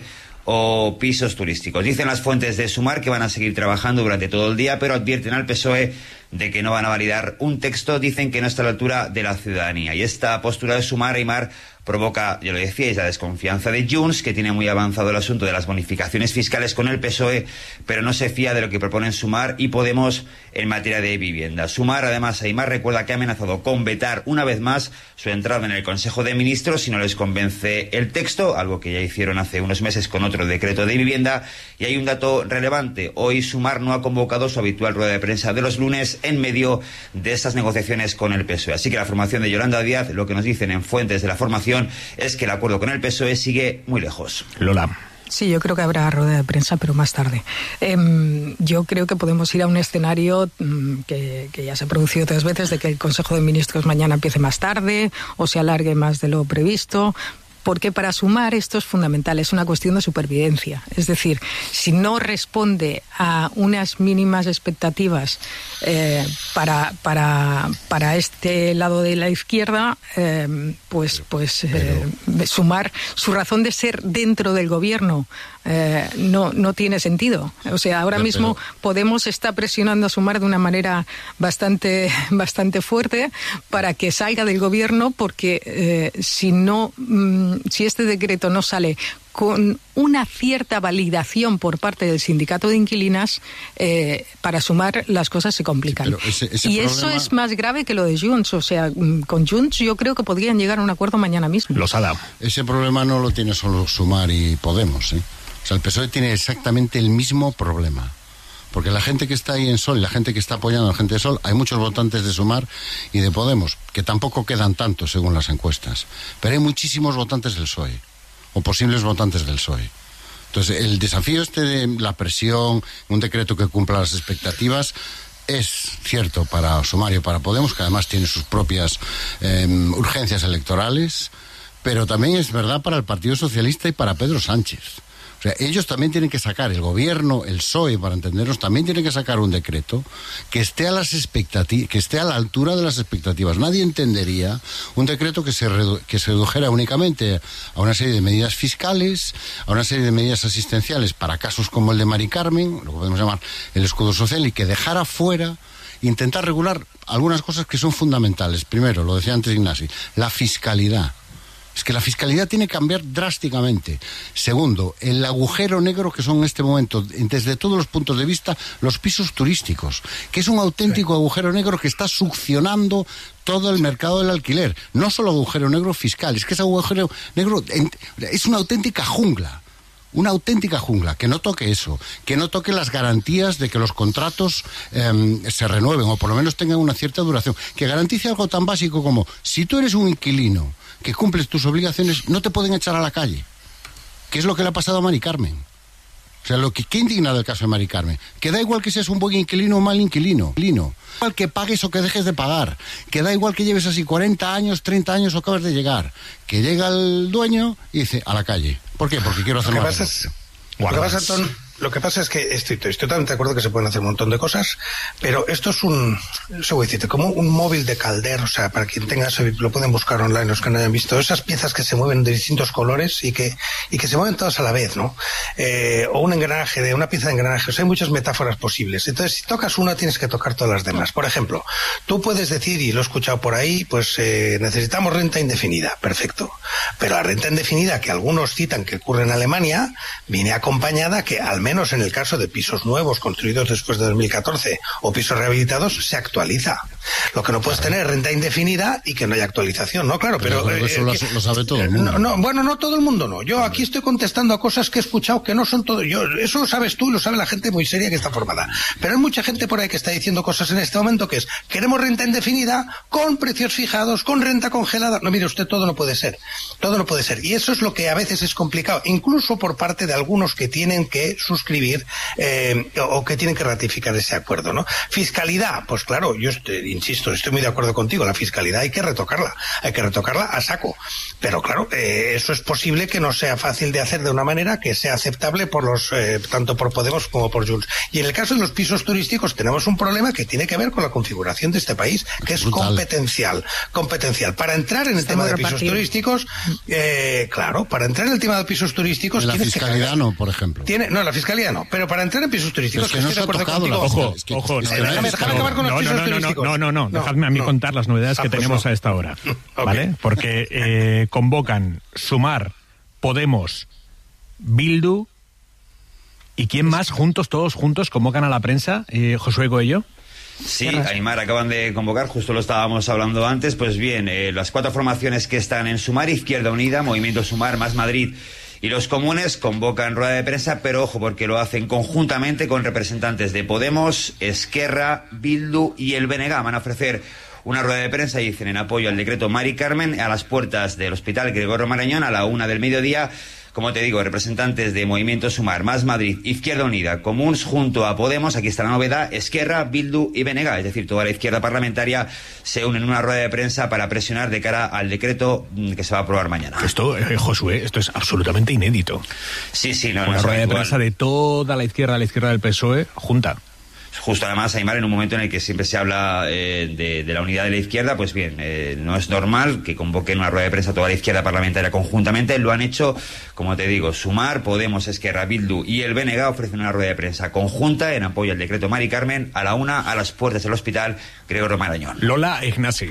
o pisos turísticos. Dicen las fuentes de Sumar que van a seguir trabajando durante todo el día, pero advierten al P S O E de que no van a validar un texto, dicen que no está a la altura de la ciudadanía. Y esta postura de Sumar, Aimar, provoca, ya lo decíais, la desconfianza de Junts, que tiene muy avanzado el asunto de las bonificaciones fiscales con el P S O E, pero no se fía de lo que proponen Sumar y Podemos en materia de vivienda. Sumar, además, Aimar, recuerda que ha amenazado con vetar una vez más su entrada en el Consejo de Ministros si no les convence el texto, algo que ya hicieron hace unos meses con otro decreto de vivienda. Y hay un dato relevante. Hoy Sumar no ha convocado su habitual rueda de prensa de los lunes en medio de estas negociaciones con el P S O E. Así que la formación de Yolanda Díaz, lo que nos dicen en fuentes de la formación, es que el acuerdo con el P S O E sigue muy lejos. Lola. Sí, yo creo que habrá rueda de prensa, pero más tarde. Eh, yo creo que podemos ir a un escenario mm, que, que ya se ha producido otras veces, de que el Consejo de Ministros mañana empiece más tarde o se alargue más de lo previsto. Porque para Sumar esto es fundamental, es una cuestión de supervivencia. Es decir, si no responde a unas mínimas expectativas eh, para, para, para este lado de la izquierda, eh, pues, pues eh, Sumar, su razón de ser dentro del gobierno eh, no, no tiene sentido. O sea, ahora pero, mismo pero... Podemos está presionando a Sumar de una manera bastante, bastante fuerte para que salga del gobierno, porque eh, si no, mmm, si este decreto no sale con una cierta validación por parte del sindicato de inquilinas, eh, para Sumar las cosas se complican. Sí, ese, ese y problema... eso es más grave que lo de Junts. O sea, con Junts yo creo que podrían llegar a un acuerdo mañana mismo. Los ha dado. Ese problema no lo tiene solo Sumar y Podemos, ¿eh? O sea, el P S O E tiene exactamente el mismo problema. Porque la gente que está ahí en Sol, la gente que está apoyando a la gente de Sol, hay muchos votantes de Sumar y de Podemos, que tampoco quedan tantos según las encuestas. Pero hay muchísimos votantes del P S O E, o posibles votantes del P S O E. Entonces, el desafío este de la presión, un decreto que cumpla las expectativas, es cierto para Sumar y para Podemos, que además tiene sus propias eh, urgencias electorales, pero también es verdad para el Partido Socialista y para Pedro Sánchez. O sea, ellos también tienen que sacar, el gobierno, el P S O E, para entendernos, también tiene que sacar un decreto que esté a las expectativas, que esté a la altura de las expectativas. Nadie entendería un decreto que se redu- que se redujera únicamente a una serie de medidas fiscales, a una serie de medidas asistenciales para casos como el de Mari Carmen, lo que podemos llamar el escudo social, y que dejara fuera, intentar regular algunas cosas que son fundamentales. Primero, lo decía antes Ignasi, la fiscalidad. Es que la fiscalidad tiene que cambiar drásticamente. Segundo, el agujero negro que son en este momento, desde todos los puntos de vista, los pisos turísticos, que es un auténtico sí. agujero negro que está succionando todo el mercado del alquiler. No solo agujero negro fiscal, es que ese agujero negro es una auténtica jungla. Una auténtica jungla, que no toque eso, que no toque las garantías de que los contratos eh, se renueven, o por lo menos tengan una cierta duración, que garantice algo tan básico como, si tú eres un inquilino que cumples tus obligaciones, no te pueden echar a la calle, que es lo que le ha pasado a Mari Carmen. O sea, lo que qué indigna del caso de Mari Carmen, que da igual que seas un buen inquilino o mal inquilino, inquilino. Da igual que pagues o que dejes de pagar, que da igual que lleves así cuarenta años, treinta años o acabas de llegar, que llega el dueño y dice, a la calle. ¿Por qué? Porque quiero hacer lo que más. Pasa es, lo que pasa, Tom, lo que pasa es que estoy, estoy totalmente de acuerdo que se pueden hacer un montón de cosas, pero esto es un, no sé voy a decirte, como un móvil de Calder. O sea, para quien tenga eso, lo pueden buscar online, los que no hayan visto, esas piezas que se mueven de distintos colores y que, y que se mueven todas a la vez, ¿no? Eh, o un engranaje, de una pieza de engranaje. O sea, hay muchas metáforas posibles. Entonces, si tocas una, tienes que tocar todas las demás. Por ejemplo, tú puedes decir, y lo he escuchado por ahí, pues eh, necesitamos renta indefinida. Perfecto. Pero la renta indefinida, que algunos citan que ocurre en Alemania, viene acompañada que, al menos en el caso de pisos nuevos construidos después de dos mil catorce o pisos rehabilitados, se actualiza. Lo que no puedes tener es renta indefinida y que no haya actualización, ¿no? Claro, pero... pero eso eh, lo, que, lo sabe todo el mundo. No, no, bueno, no todo el mundo, no. Yo aquí estoy contestando a cosas que he escuchado que no son todo... Yo, eso lo sabes tú y lo sabe la gente muy seria que está formada. Pero hay mucha gente por ahí que está diciendo cosas en este momento que es, queremos renta indefinida con precios fijados, con renta congelada. No, mire usted, todo no puede ser. Todo no puede ser. Y eso es lo que a veces es complicado, incluso por parte de algunos que tienen que suscribir eh, o que tienen que ratificar ese acuerdo, ¿no? Fiscalidad, pues claro, yo estoy, insisto, estoy muy de acuerdo contigo, la fiscalidad hay que retocarla, hay que retocarla a saco, pero claro, eh, eso es posible que no sea fácil de hacer de una manera que sea aceptable por los, eh, tanto por Podemos como por Junts. Y en el caso de los pisos turísticos tenemos un problema que tiene que ver con la configuración de este país, que es brutal. competencial, competencial. Para entrar en el Estamos tema de pisos turísticos, eh, claro, para entrar en el tema de pisos turísticos... En la fiscalidad que no, por ejemplo. Tiene, no, la fiscalidad no, pero para entrar en pisos turísticos... Es que no se ha tocado la... Ojo, es que, ojo, es no, que no, déjame, déjame acabar con los no, pisos no, no, turísticos. No, no, no, no, dejadme a mí no. contar las novedades Ah, que pues tenemos no. a esta hora, Okay. ¿vale? Porque eh, convocan Sumar, Podemos, Bildu y ¿quién más? Juntos, todos juntos, convocan a la prensa, eh, Josué Coello. Sí, Aimar, acaban de convocar, justo lo estábamos hablando antes, pues bien, eh, las cuatro formaciones que están en Sumar, Izquierda Unida, Movimiento Sumar, Más Madrid y los comunes convocan rueda de prensa, pero ojo, porque lo hacen conjuntamente con representantes de Podemos, Esquerra, Bildu y el B N G. Van a ofrecer una rueda de prensa, dicen, en apoyo al decreto Mari Carmen, a las puertas del Hospital Gregorio Marañón a la una del mediodía, como te digo, representantes de Movimiento Sumar, Más Madrid, Izquierda Unida, Comuns, junto a Podemos. Aquí está la novedad: Esquerra, Bildu y B N G, es decir, toda la izquierda parlamentaria se unen en una rueda de prensa para presionar de cara al decreto que se va a aprobar mañana. Esto, eh, Josué, esto es absolutamente inédito. Sí, sí, no, una no rueda de igual. prensa de toda la izquierda, la izquierda del P S O E, junta. Justo además, Aymar, en un momento en el que siempre se habla eh, de, de la unidad de la izquierda, pues bien, eh, no es normal que convoquen una rueda de prensa toda la izquierda parlamentaria conjuntamente. Lo han hecho, como te digo, Sumar, Podemos, Esquerra, Bildu y el B N G ofrecen una rueda de prensa conjunta en apoyo al decreto Mari Carmen a la una, a las puertas del hospital Gregorio Marañón. Lola Ignasi.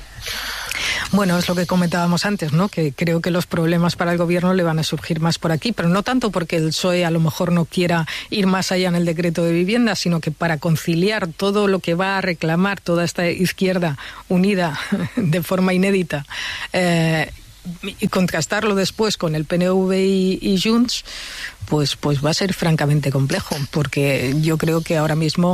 Bueno, es lo que comentábamos antes, ¿no? Que creo que los problemas para el gobierno le van a surgir más por aquí, pero no tanto porque el P S O E a lo mejor no quiera ir más allá en el decreto de vivienda, sino que para conciliar todo lo que va a reclamar toda esta izquierda unida de forma inédita, eh, y contrastarlo después con el P N V y, y Junts, pues, pues va a ser francamente complejo, porque yo creo que ahora mismo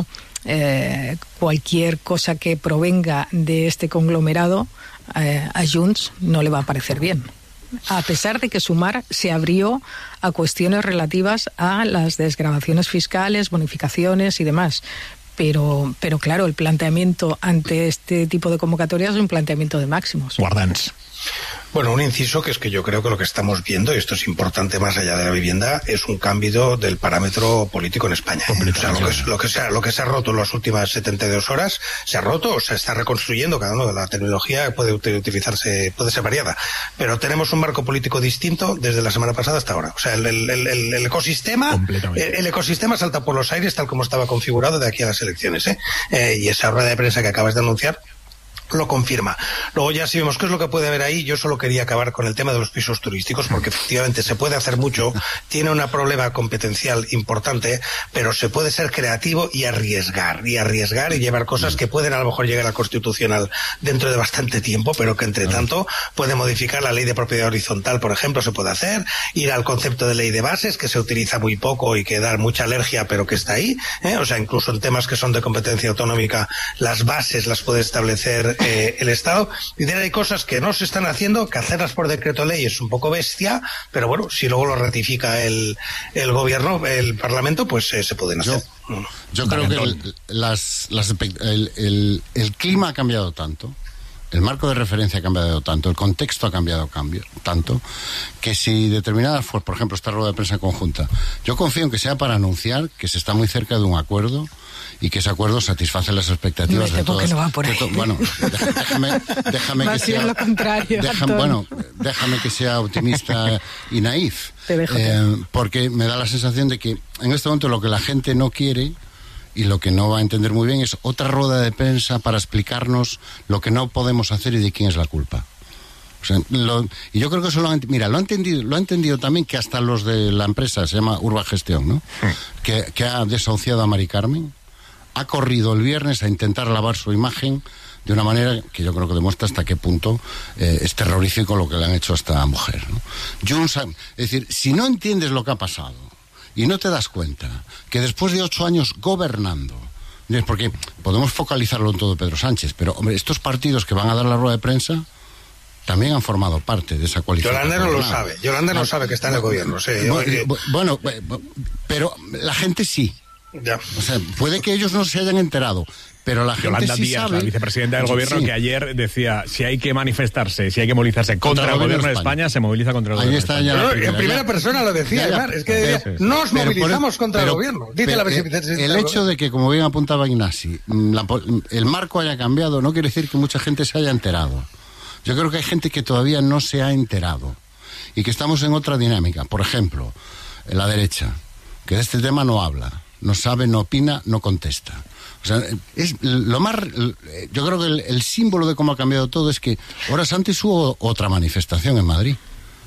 eh, cualquier cosa que provenga de este conglomerado eh, a Junts no le va a parecer bien, a pesar de que Sumar se abrió a cuestiones relativas a las desgravaciones fiscales, bonificaciones y demás. Pero, pero claro, el planteamiento ante este tipo de convocatorias es un planteamiento de máximos. Guardans. Bueno, un inciso que es que yo creo que lo que estamos viendo, y esto es importante más allá de la vivienda, es un cambio del parámetro político en España. ¿eh? O sea, lo que, lo, que se ha, lo que se ha roto en las últimas setenta y dos horas, se ha roto, o se está reconstruyendo, cada uno de la terminología puede utilizarse, puede ser variada, pero tenemos un marco político distinto desde la semana pasada hasta ahora. O sea, el, el, el, el ecosistema, el, el ecosistema salta por los aires tal como estaba configurado de aquí a las elecciones, ¿eh? Eh, y esa rueda de prensa que acabas de anunciar lo confirma. Luego ya si vemos qué es lo que puede haber ahí, yo solo quería acabar con el tema de los pisos turísticos, porque efectivamente se puede hacer mucho, tiene un problema competencial importante, pero se puede ser creativo y arriesgar, y arriesgar y llevar cosas que pueden a lo mejor llegar a Constitucional dentro de bastante tiempo, pero que entre tanto puede modificar la ley de propiedad horizontal, por ejemplo, se puede hacer, ir al concepto de ley de bases, que se utiliza muy poco y que da mucha alergia, pero que está ahí, ¿eh? O sea, incluso en temas que son de competencia autonómica, las bases las puede establecer Eh, el Estado. Y hay cosas que no se están haciendo, que hacerlas por decreto ley es un poco bestia, pero bueno, si luego lo ratifica el, el gobierno, el Parlamento, pues eh, se pueden hacer. Yo, yo creo que el, las, las, el, el, el clima ha cambiado tanto, el marco de referencia ha cambiado tanto, el contexto ha cambiado cambio, tanto, que si determinadas, por ejemplo, esta rueda de prensa conjunta, yo confío en que sea para anunciar que se está muy cerca de un acuerdo y que ese acuerdo satisface las expectativas no, de todos. No va por ahí. To, bueno, déjame, déjame que sea lo contrario, déjame, bueno, déjame que sea optimista y naif, eh, porque me da la sensación de que en este momento lo que la gente no quiere y lo que no va a entender muy bien es otra rueda de prensa para explicarnos lo que no podemos hacer y de quién es la culpa. O sea, lo, y yo creo que eso lo han, mira, lo ha entendido, lo ha entendido también que hasta los de la empresa, se llama Urba Gestión, ¿no? Sí. Que, que ha desahuciado a Mari Carmen, ha corrido el viernes a intentar lavar su imagen de una manera que yo creo que demuestra hasta qué punto eh, es terrorífico lo que le han hecho a esta mujer, ¿no? Junts, es decir, si no entiendes lo que ha pasado y no te das cuenta que después de ocho años gobernando, porque podemos focalizarlo en todo Pedro Sánchez, pero hombre, estos partidos que van a dar la rueda de prensa también han formado parte de esa coalición. Yolanda no lo sabe, Yolanda no sabe que está en el gobierno. Sí, bueno, bueno, pero la gente sí. Ya. O sea, puede que ellos no se hayan enterado, pero la gente Yolanda sí Díaz, sabe. La vicepresidenta del gobierno, sí. Que ayer decía, si hay que manifestarse, si hay que movilizarse contra, contra el gobierno, gobierno de España, España, se moviliza contra el Ahí gobierno está de España. Ya pero, en primera ya. persona lo decía, ya, ya. Además, es que decía, pero, nos pero, movilizamos pero, contra pero, el gobierno, dice pero, la vicepresidenta. El hecho de que, como bien apuntaba Ignasi, la, el marco haya cambiado no quiere decir que mucha gente se haya enterado. Yo creo que hay gente que todavía no se ha enterado y que estamos en otra dinámica. Por ejemplo, en la derecha, que de este tema no habla, no sabe, no opina, no contesta. O sea, es lo más. Yo creo que el, el símbolo de cómo ha cambiado todo es que horas antes hubo otra manifestación en Madrid,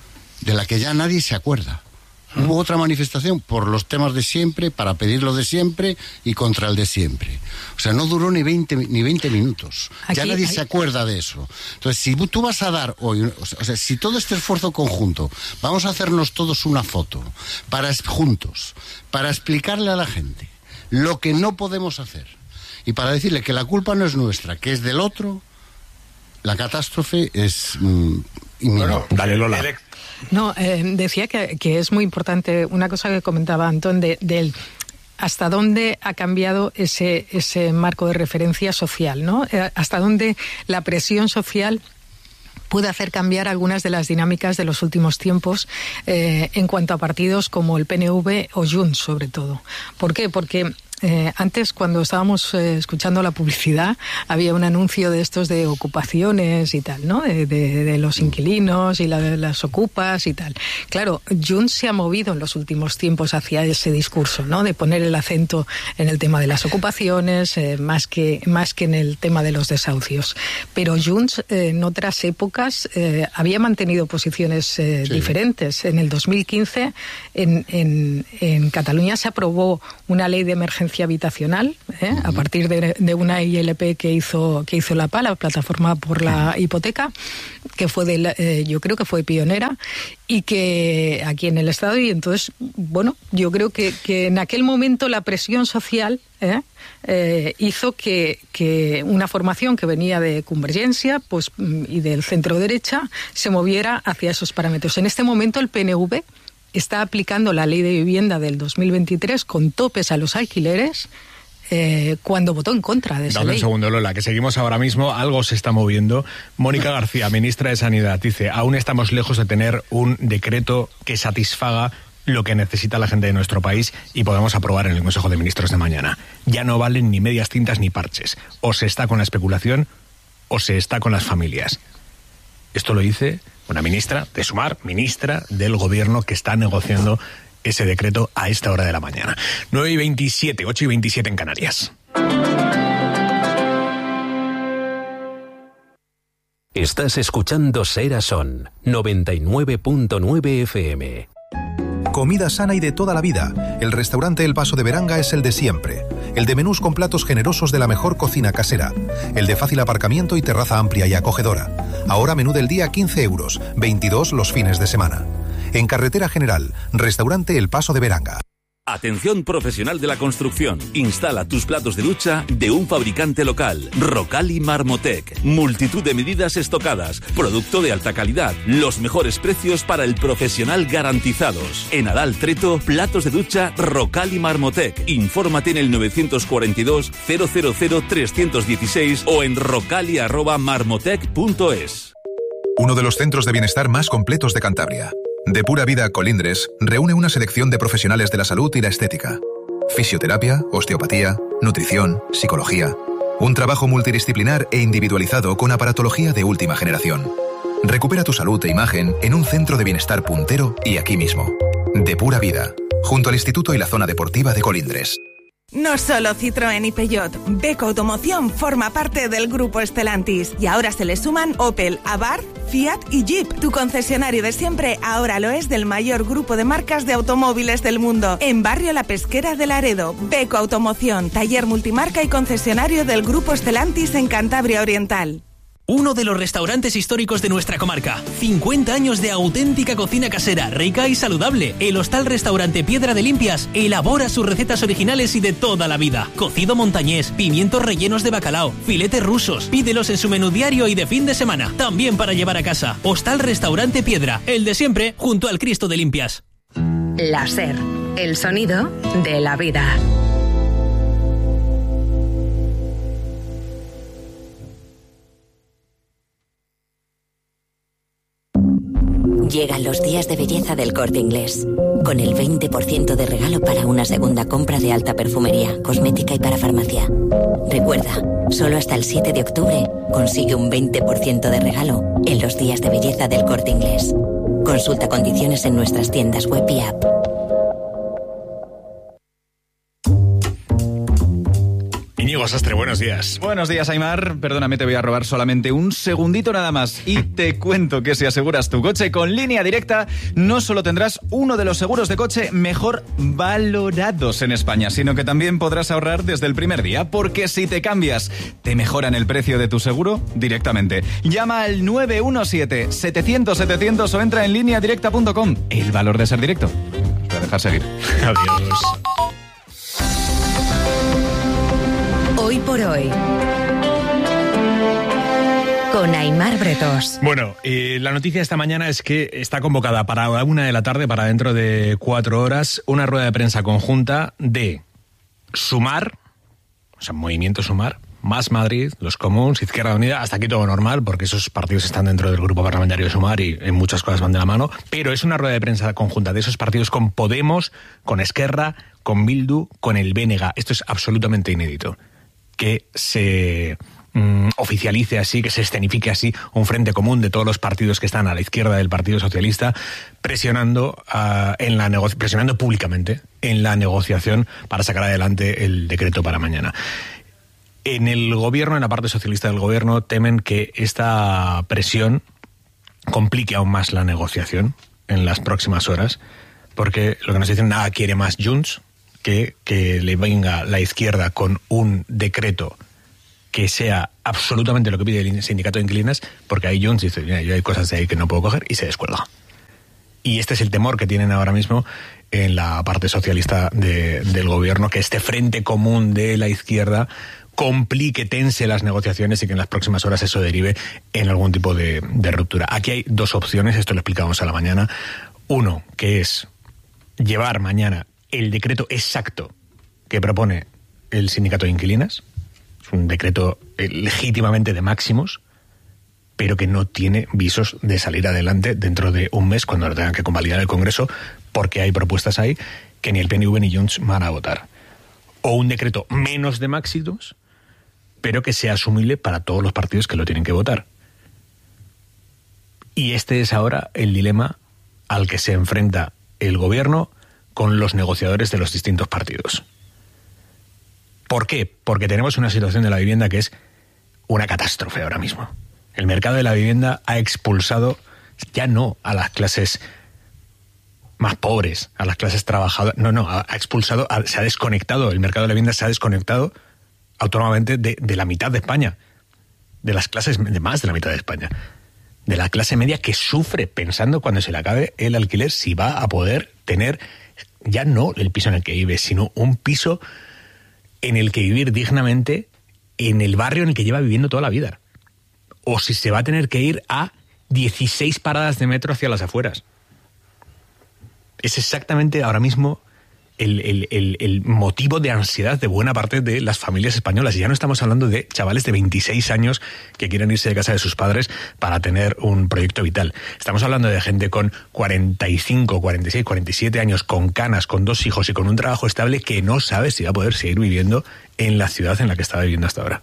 de la que ya nadie se acuerda. Hubo otra manifestación por los temas de siempre, para pedir lo de siempre y contra el de siempre. O sea, no duró ni veinte, ni veinte minutos. Aquí, ya nadie hay... se acuerda de eso. Entonces, si tú vas a dar hoy, o sea, si todo este esfuerzo conjunto, vamos a hacernos todos una foto, para juntos, para explicarle a la gente lo que no podemos hacer, y para decirle que la culpa no es nuestra, que es del otro, la catástrofe es... Mmm, y mi bueno, no. Dale, Lola. No, eh, decía que, que es muy importante una cosa que comentaba Antón de, del hasta dónde ha cambiado ese, ese marco de referencia social, ¿no? Eh, hasta dónde la presión social puede hacer cambiar algunas de las dinámicas de los últimos tiempos eh, en cuanto a partidos como el P N V o Junts, sobre todo. ¿Por qué? Porque Eh, antes, cuando estábamos eh, escuchando la publicidad, había un anuncio de estos de ocupaciones y tal, ¿no? De, de, de los inquilinos y la, de las ocupas y tal. Claro, Junts se ha movido en los últimos tiempos hacia ese discurso, ¿no? De poner el acento en el tema de las ocupaciones, eh, más que más que en el tema de los desahucios. Pero Junts, eh, en otras épocas, eh, había mantenido posiciones eh, sí. diferentes. En el dos mil quince, en, en, en Cataluña se aprobó una ley de emergencia habitacional, ¿eh? uh-huh. a partir de, de una I L P que hizo que hizo la P A, la Plataforma por la Hipoteca, que fue de la, eh, yo creo que fue pionera y que aquí en el Estado, y entonces, bueno, yo creo que, que en aquel momento la presión social ¿eh? Eh, hizo que, que una formación que venía de Convergencia pues, y del centro derecha se moviera hacia esos parámetros. En este momento el P N V está aplicando la ley de vivienda del dos mil veintitrés con topes a los alquileres eh, cuando votó en contra de esa Dame ley. un segundo, Lola, que seguimos ahora mismo, algo se está moviendo. Mónica García, ministra de Sanidad, dice, aún estamos lejos de tener un decreto que satisfaga lo que necesita la gente de nuestro país y podemos aprobar en el Consejo de Ministros de mañana. Ya no valen ni medias tintas ni parches. O se está con la especulación o se está con las familias. Esto lo dice una ministra de Sumar, ministra del gobierno que está negociando ese decreto a esta hora de la mañana. nueve y veintisiete, ocho y veintisiete en Canarias. Estás escuchando Sera Son, noventa y nueve punto nueve F M. Comida sana y de toda la vida. El restaurante El Paso de Beranga es el de siempre. El de menús con platos generosos de la mejor cocina casera. El de fácil aparcamiento y terraza amplia y acogedora. Ahora menú del día quince euros, veintidós los fines de semana. En Carretera General, Restaurante El Paso de Beranga. Atención profesional de la construcción. Instala tus platos de ducha de un fabricante local. Rocali Marmotec. Multitud de medidas estocadas. Producto de alta calidad. Los mejores precios para el profesional garantizados. En Adal Treto, platos de ducha Rocali Marmotec. Infórmate en el novecientos cuarenta y dos, cero cero cero, trescientos dieciséis o en rocali arroba marmotec punto es. Uno de los centros de bienestar más completos de Cantabria. De Pura Vida Colindres reúne una selección de profesionales de la salud y la estética. Fisioterapia, osteopatía, nutrición, psicología. Un trabajo multidisciplinar e individualizado con aparatología de última generación. Recupera tu salud e imagen en un centro de bienestar puntero y aquí mismo. De Pura Vida, junto al Instituto y la Zona Deportiva de Colindres. No solo Citroën y Peugeot, Beko Automoción forma parte del grupo Stellantis y ahora se le suman Opel, Abarth, Fiat y Jeep. Tu concesionario de siempre ahora lo es del mayor grupo de marcas de automóviles del mundo. En Barrio La Pesquera de Laredo, Beko Automoción, taller multimarca y concesionario del grupo Stellantis en Cantabria Oriental. Uno de los restaurantes históricos de nuestra comarca. cincuenta años de auténtica cocina casera, rica y saludable. El Hostal Restaurante Piedra de Limpias elabora sus recetas originales y de toda la vida. Cocido montañés, pimientos rellenos de bacalao, filetes rusos. Pídelos en su menú diario y de fin de semana. También para llevar a casa. Hostal Restaurante Piedra, el de siempre, junto al Cristo de Limpias. La SER, el sonido de la vida. Llegan los días de belleza del Corte Inglés, con el veinte por ciento de regalo para una segunda compra de alta perfumería, cosmética y para farmacia. Recuerda, solo hasta el siete de octubre consigue un veinte por ciento de regalo en los días de belleza del Corte Inglés. Consulta condiciones en nuestras tiendas web y app. Íñigo Sastre, buenos días. Buenos días, Aimar. Perdóname, te voy a robar solamente un segundito nada más. Y te cuento que si aseguras tu coche con Línea Directa, no solo tendrás uno de los seguros de coche mejor valorados en España, sino que también podrás ahorrar desde el primer día, porque si te cambias, te mejoran el precio de tu seguro directamente. Llama al nueve uno siete, setecientos, setecientos o entra en línea directa punto com. El valor de ser directo. Os voy a dejar seguir. Adiós. Hoy por hoy, con con Aimar Bretós. Bueno, eh, la noticia esta mañana es que está convocada para la una de la tarde, para dentro de cuatro horas, una rueda de prensa conjunta de Sumar, o sea, Movimiento Sumar, Más Madrid, los Comuns, Izquierda Unida, hasta aquí todo normal, porque esos partidos están dentro del grupo parlamentario de Sumar y en muchas cosas van de la mano, pero es una rueda de prensa conjunta de esos partidos con Podemos, con Esquerra, con Bildu, con el B N G. Esto es absolutamente inédito, que se mm, oficialice así, que se escenifique así un frente común de todos los partidos que están a la izquierda del Partido Socialista, presionando, uh, en la nego- presionando públicamente en la negociación para sacar adelante el decreto para mañana. En el gobierno, en la parte socialista del gobierno, temen que esta presión complique aún más la negociación en las próximas horas, porque lo que nos dicen, nada quiere más Junts que que le venga la izquierda con un decreto que sea absolutamente lo que pide el sindicato de inquilinas, porque ahí Junts dice, mira, yo hay cosas de ahí que no puedo coger, y se descuelga. Y este es el temor que tienen ahora mismo en la parte socialista de, del gobierno, que este frente común de la izquierda complique, tense las negociaciones y que en las próximas horas eso derive en algún tipo de, de ruptura. Aquí hay dos opciones, esto lo explicamos a la mañana. Uno, que es llevar mañana el decreto exacto que propone el sindicato de inquilinas. Es un decreto eh, legítimamente de máximos, pero que no tiene visos de salir adelante dentro de un mes cuando lo tengan que convalidar el Congreso, porque hay propuestas ahí que ni el P N V ni Junts van a votar. O un decreto menos de máximos, pero que sea asumible para todos los partidos que lo tienen que votar. Y este es ahora el dilema al que se enfrenta el gobierno con los negociadores de los distintos partidos. ¿Por qué? Porque tenemos una situación de la vivienda que es una catástrofe ahora mismo. El mercado de la vivienda ha expulsado ya no a las clases más pobres, a las clases trabajadoras, no, no, ha expulsado, se ha desconectado, el mercado de la vivienda se ha desconectado autónomamente de, de la mitad de España, de las clases, de más de la mitad de España, de la clase media que sufre pensando cuando se le acabe el alquiler si va a poder tener ya no el piso en el que vive, sino un piso en el que vivir dignamente en el barrio en el que lleva viviendo toda la vida. O si se va a tener que ir a dieciséis paradas de metro hacia las afueras. Es exactamente ahora mismo el, el, el, el motivo de ansiedad de buena parte de las familias españolas. Y ya no estamos hablando de chavales de veintiséis años que quieren irse de casa de sus padres para tener un proyecto vital. Estamos hablando de gente con cuarenta y cinco, cuarenta y seis, cuarenta y siete años, con canas, con dos hijos y con un trabajo estable que no sabe si va a poder seguir viviendo en la ciudad en la que estaba viviendo hasta ahora.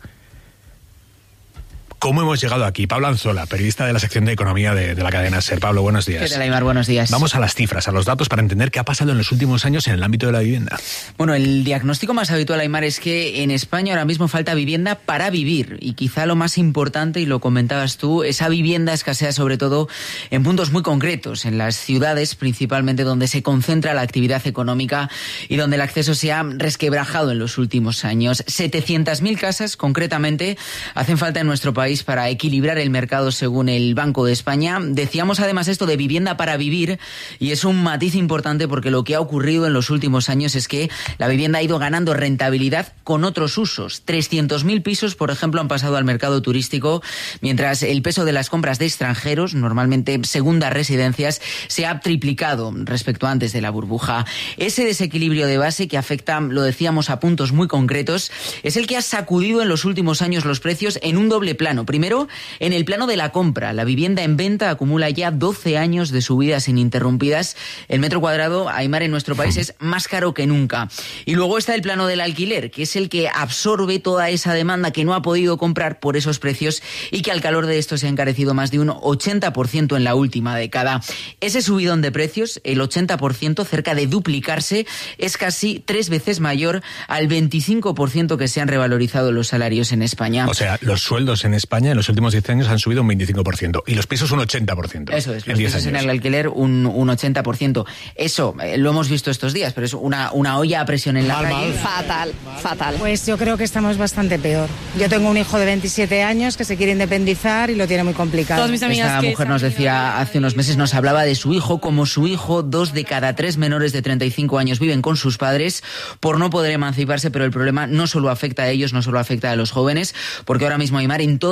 ¿Cómo hemos llegado aquí? Pablo Anzola, periodista de la sección de Economía de, de la cadena SER. Pablo, buenos días. ¿Qué tal, Aimar? Buenos días. Vamos a las cifras, a los datos para entender qué ha pasado en los últimos años en el ámbito de la vivienda. Bueno, el diagnóstico más habitual, Aimar, es que en España ahora mismo falta vivienda para vivir. Y quizá lo más importante, y lo comentabas tú, esa vivienda escasea sobre todo en puntos muy concretos, en las ciudades principalmente donde se concentra la actividad económica y donde el acceso se ha resquebrajado en los últimos años. setecientas mil casas, concretamente, hacen falta en nuestro país para equilibrar el mercado según el Banco de España. Decíamos además esto de vivienda para vivir y es un matiz importante porque lo que ha ocurrido en los últimos años es que la vivienda ha ido ganando rentabilidad con otros usos. trescientos mil pisos, por ejemplo, han pasado al mercado turístico, mientras el peso de las compras de extranjeros, normalmente segundas residencias, se ha triplicado respecto a antes de la burbuja. Ese desequilibrio de base que afecta, lo decíamos, a puntos muy concretos, es el que ha sacudido en los últimos años los precios en un doble plano. Primero, en el plano de la compra, la vivienda en venta acumula ya doce años de subidas ininterrumpidas. El metro cuadrado, Aimar, en nuestro país es más caro que nunca. Y luego está el plano del alquiler, que es el que absorbe toda esa demanda que no ha podido comprar por esos precios y que al calor de esto se ha encarecido más de un ochenta por ciento en la última década. Ese subidón de precios, el ochenta por ciento, cerca de duplicarse, es casi tres veces mayor al veinticinco por ciento que se han revalorizado los salarios en España. O sea, los sueldos en España en los últimos diez años han subido un veinticinco por ciento y los pisos un ochenta por ciento. Eso es, los pisos en el alquiler un, un ochenta por ciento. Eso eh, lo hemos visto estos días, pero es una, una olla a presión en la mal, calle. Mal. Fatal, fatal. Pues yo creo que estamos bastante peor. Yo tengo un hijo de veintisiete años que se quiere independizar y lo tiene muy complicado. Todas mis amigas Esta mujer nos decía hace unos meses, nos hablaba de su hijo. Como su hijo, dos de cada tres menores de treinta y cinco años viven con sus padres por no poder emanciparse, pero el problema no solo afecta a ellos, no solo afecta a los jóvenes, porque ahora mismo, Aimar, en todas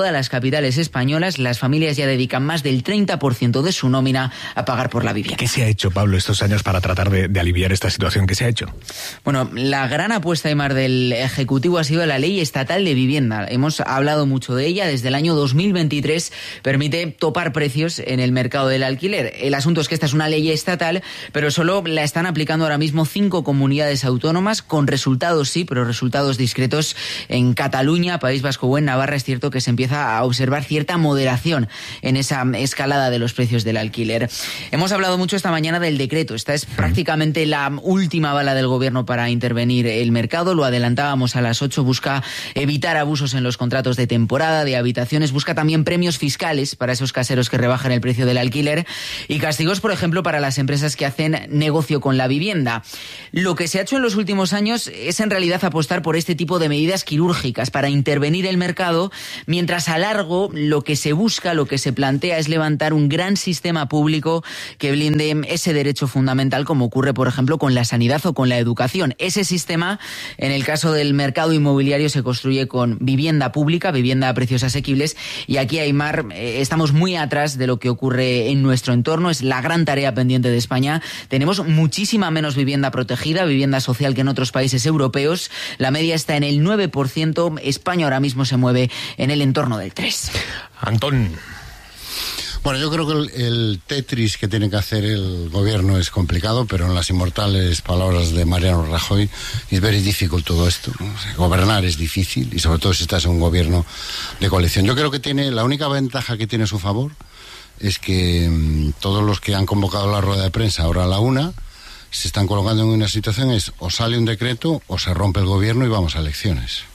todas las capitales españolas las familias ya dedican más del treinta por ciento de su nómina a pagar por la vivienda. ¿Qué se ha hecho, Pablo, estos años para tratar de, de aliviar esta situación? ¿Qué se ha hecho? Bueno, la gran apuesta, Aimar, del Ejecutivo ha sido la Ley Estatal de Vivienda. Hemos hablado mucho de ella. Desde el año dos mil veintitrés permite topar precios en el mercado del alquiler. El asunto es que esta es una ley estatal, pero solo la están aplicando ahora mismo cinco comunidades autónomas, con resultados sí, pero resultados discretos en Cataluña, País Vasco o en Navarra. Es cierto que se empieza a observar cierta moderación en esa escalada de los precios del alquiler. Hemos hablado mucho esta mañana del decreto. Esta es prácticamente la última bala del gobierno para intervenir el mercado. Lo adelantábamos a las ocho. Busca evitar abusos en los contratos de temporada, de habitaciones. Busca también premios fiscales para esos caseros que rebajan el precio del alquiler y castigos, por ejemplo, para las empresas que hacen negocio con la vivienda. Lo que se ha hecho en los últimos años es en realidad apostar por este tipo de medidas quirúrgicas para intervenir el mercado, mientras a largo lo que se busca, lo que se plantea es levantar un gran sistema público que blinde ese derecho fundamental, como ocurre, por ejemplo, con la sanidad o con la educación. Ese sistema, en el caso del mercado inmobiliario, se construye con vivienda pública, vivienda a precios asequibles, y aquí, Aimar, eh, estamos muy atrás de lo que ocurre en nuestro entorno. Es la gran tarea pendiente de España. Tenemos muchísima menos vivienda protegida, vivienda social, que en otros países europeos. La media está en el nueve por ciento. España ahora mismo se mueve en el entorno del tres por ciento. Antón. Bueno, yo creo que el, el Tetris que tiene que hacer el gobierno es complicado, pero en las inmortales palabras de Mariano Rajoy, es very difficult todo esto, ¿no? O sea, gobernar es difícil, y sobre todo si estás en un gobierno de coalición. Yo creo que tiene, la única ventaja que tiene a su favor es que mmm, todos los que han convocado la rueda de prensa ahora a la una se están colocando en una situación, es o sale un decreto o se rompe el gobierno y vamos a elecciones.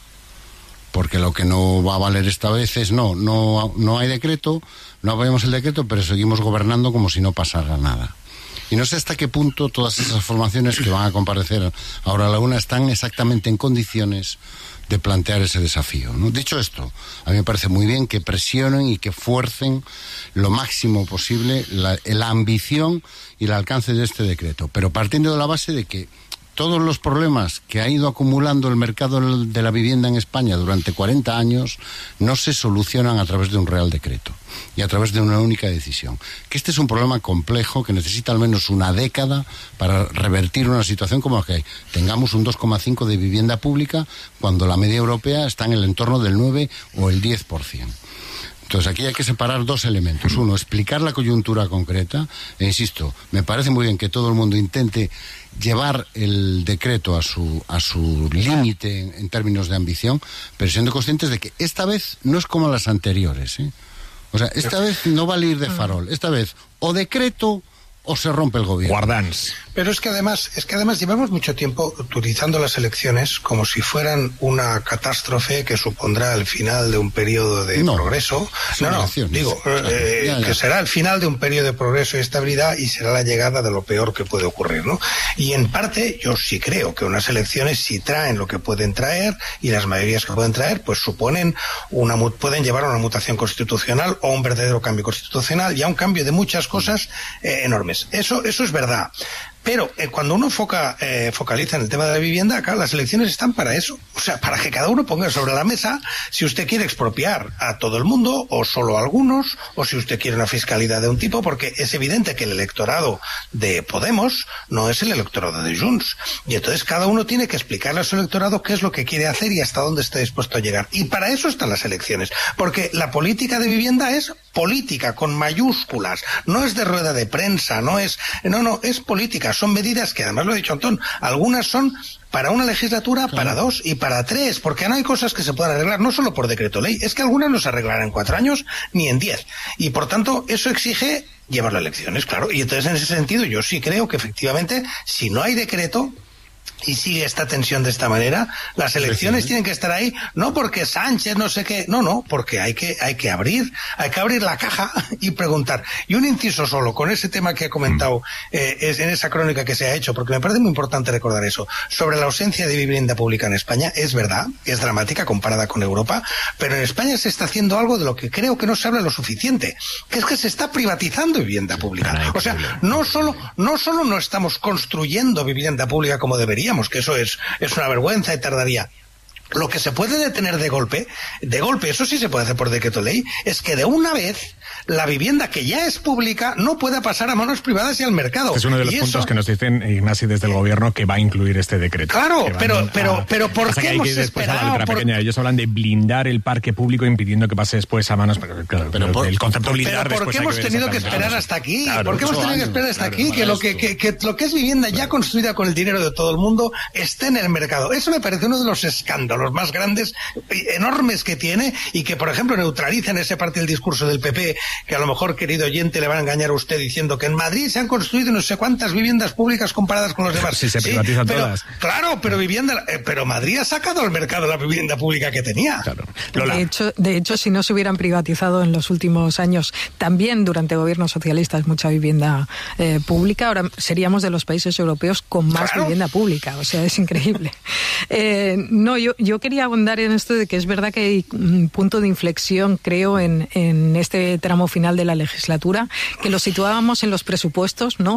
Porque lo que no va a valer esta vez es no, no, no hay decreto, no apoyamos el decreto, pero seguimos gobernando como si no pasara nada. Y no sé hasta qué punto todas esas formaciones que van a comparecer ahora a la una están exactamente en condiciones de plantear ese desafío, ¿no? Dicho esto, a mí me parece muy bien que presionen y que fuercen lo máximo posible la, la ambición y el alcance de este decreto, pero partiendo de la base de que todos los problemas que ha ido acumulando el mercado de la vivienda en España durante cuarenta años no se solucionan a través de un real decreto y a través de una única decisión. Que este es un problema complejo que necesita al menos una década para revertir una situación como que tengamos un dos coma cinco de vivienda pública cuando la media europea está en el entorno del nueve o el diez por ciento. Entonces aquí hay que separar dos elementos. Uno, explicar la coyuntura concreta. E insisto, me parece muy bien que todo el mundo intente llevar el decreto a su a su límite en, en términos de ambición, pero siendo conscientes de que esta vez no es como las anteriores, ¿eh? O sea, esta vez no vale ir de farol. Esta vez o decreto o se rompe el gobierno. Guardans. Pero es que además, es que además llevamos mucho tiempo utilizando las elecciones como si fueran una catástrofe que supondrá el final de un periodo de no, progreso. No, no, digo, eh, ya, ya. que será el final de un periodo de progreso y estabilidad y será la llegada de lo peor que puede ocurrir, ¿no? Y en parte, yo sí creo que unas elecciones, si traen lo que pueden traer y las mayorías que pueden traer, pues suponen una, pueden llevar a una mutación constitucional o un verdadero cambio constitucional y a un cambio de muchas cosas eh, enormes. Eso, eso es verdad. Pero eh, cuando uno foca, eh, focaliza en el tema de la vivienda, acá las elecciones están para eso. O sea, para que cada uno ponga sobre la mesa si usted quiere expropiar a todo el mundo o solo a algunos, o si usted quiere una fiscalidad de un tipo, porque es evidente que el electorado de Podemos no es el electorado de Junts. Y entonces cada uno tiene que explicarle a su electorado qué es lo que quiere hacer y hasta dónde está dispuesto a llegar. Y para eso están las elecciones. Porque la política de vivienda es política, con mayúsculas. No es de rueda de prensa, no es... No, no, es política. Son medidas que, además lo ha dicho Antón, algunas son para una legislatura, claro, para dos y para tres, porque no hay cosas que se puedan arreglar, no solo por decreto ley, es que algunas no se arreglarán en cuatro años ni en diez. Y por tanto, eso exige llevarlo a elecciones, claro. Y entonces, en ese sentido, yo sí creo que efectivamente, si no hay decreto y sigue esta tensión de esta manera, las elecciones tienen que estar ahí, no porque Sánchez no sé qué, no, no, porque hay que, hay que abrir, hay que abrir la caja y preguntar. Y un inciso solo, con ese tema que he comentado, eh, es en esa crónica que se ha hecho, porque me parece muy importante recordar eso, sobre la ausencia de vivienda pública en España, es verdad, es dramática comparada con Europa, pero en España se está haciendo algo de lo que creo que no se habla lo suficiente, que es que se está privatizando vivienda pública. O sea, no solo, no solo no estamos construyendo vivienda pública como debería, que eso es, es una vergüenza y tardaría. Lo que se puede detener de golpe, de golpe, eso sí se puede hacer por decreto ley, es que de una vez la vivienda que ya es pública no pueda pasar a manos privadas y al mercado. Es uno de los y puntos eso... que nos dicen, Ignasi, desde el gobierno, que va a incluir este decreto. Claro, pero, pero, a... pero ¿por qué hemos esperado? Por... Pequeña. Ellos hablan de blindar el parque público impidiendo que pase después a manos... Pero, claro, pero por... el concepto blindar... Pero ¿por qué hemos tenido que esperar hasta aquí? Claro, ¿Por qué hemos tenido años, que esperar hasta claro, aquí? Que lo que, que, que lo que es vivienda ya construida con el dinero de todo el mundo esté en el mercado. Eso me parece uno de los escándalos más grandes, enormes que tiene, y que, por ejemplo, neutralicen ese parte del discurso del P P, que a lo mejor, querido oyente, le van a engañar a usted diciendo que en Madrid se han construido no sé cuántas viviendas públicas comparadas con los demás. Sí, se privatizan sí, pero, todas. Claro, pero vivienda, eh, pero Madrid ha sacado al mercado la vivienda pública que tenía. Claro. De hecho, de hecho, si no se hubieran privatizado en los últimos años, también durante gobiernos socialistas, mucha vivienda eh, pública, ahora seríamos de los países europeos con más claro. vivienda pública. O sea, es increíble. Eh, no, yo, yo quería abundar en esto de que es verdad que hay un punto de inflexión, creo, en, en este tramo final de la legislatura, que lo situábamos en los presupuestos, ¿no?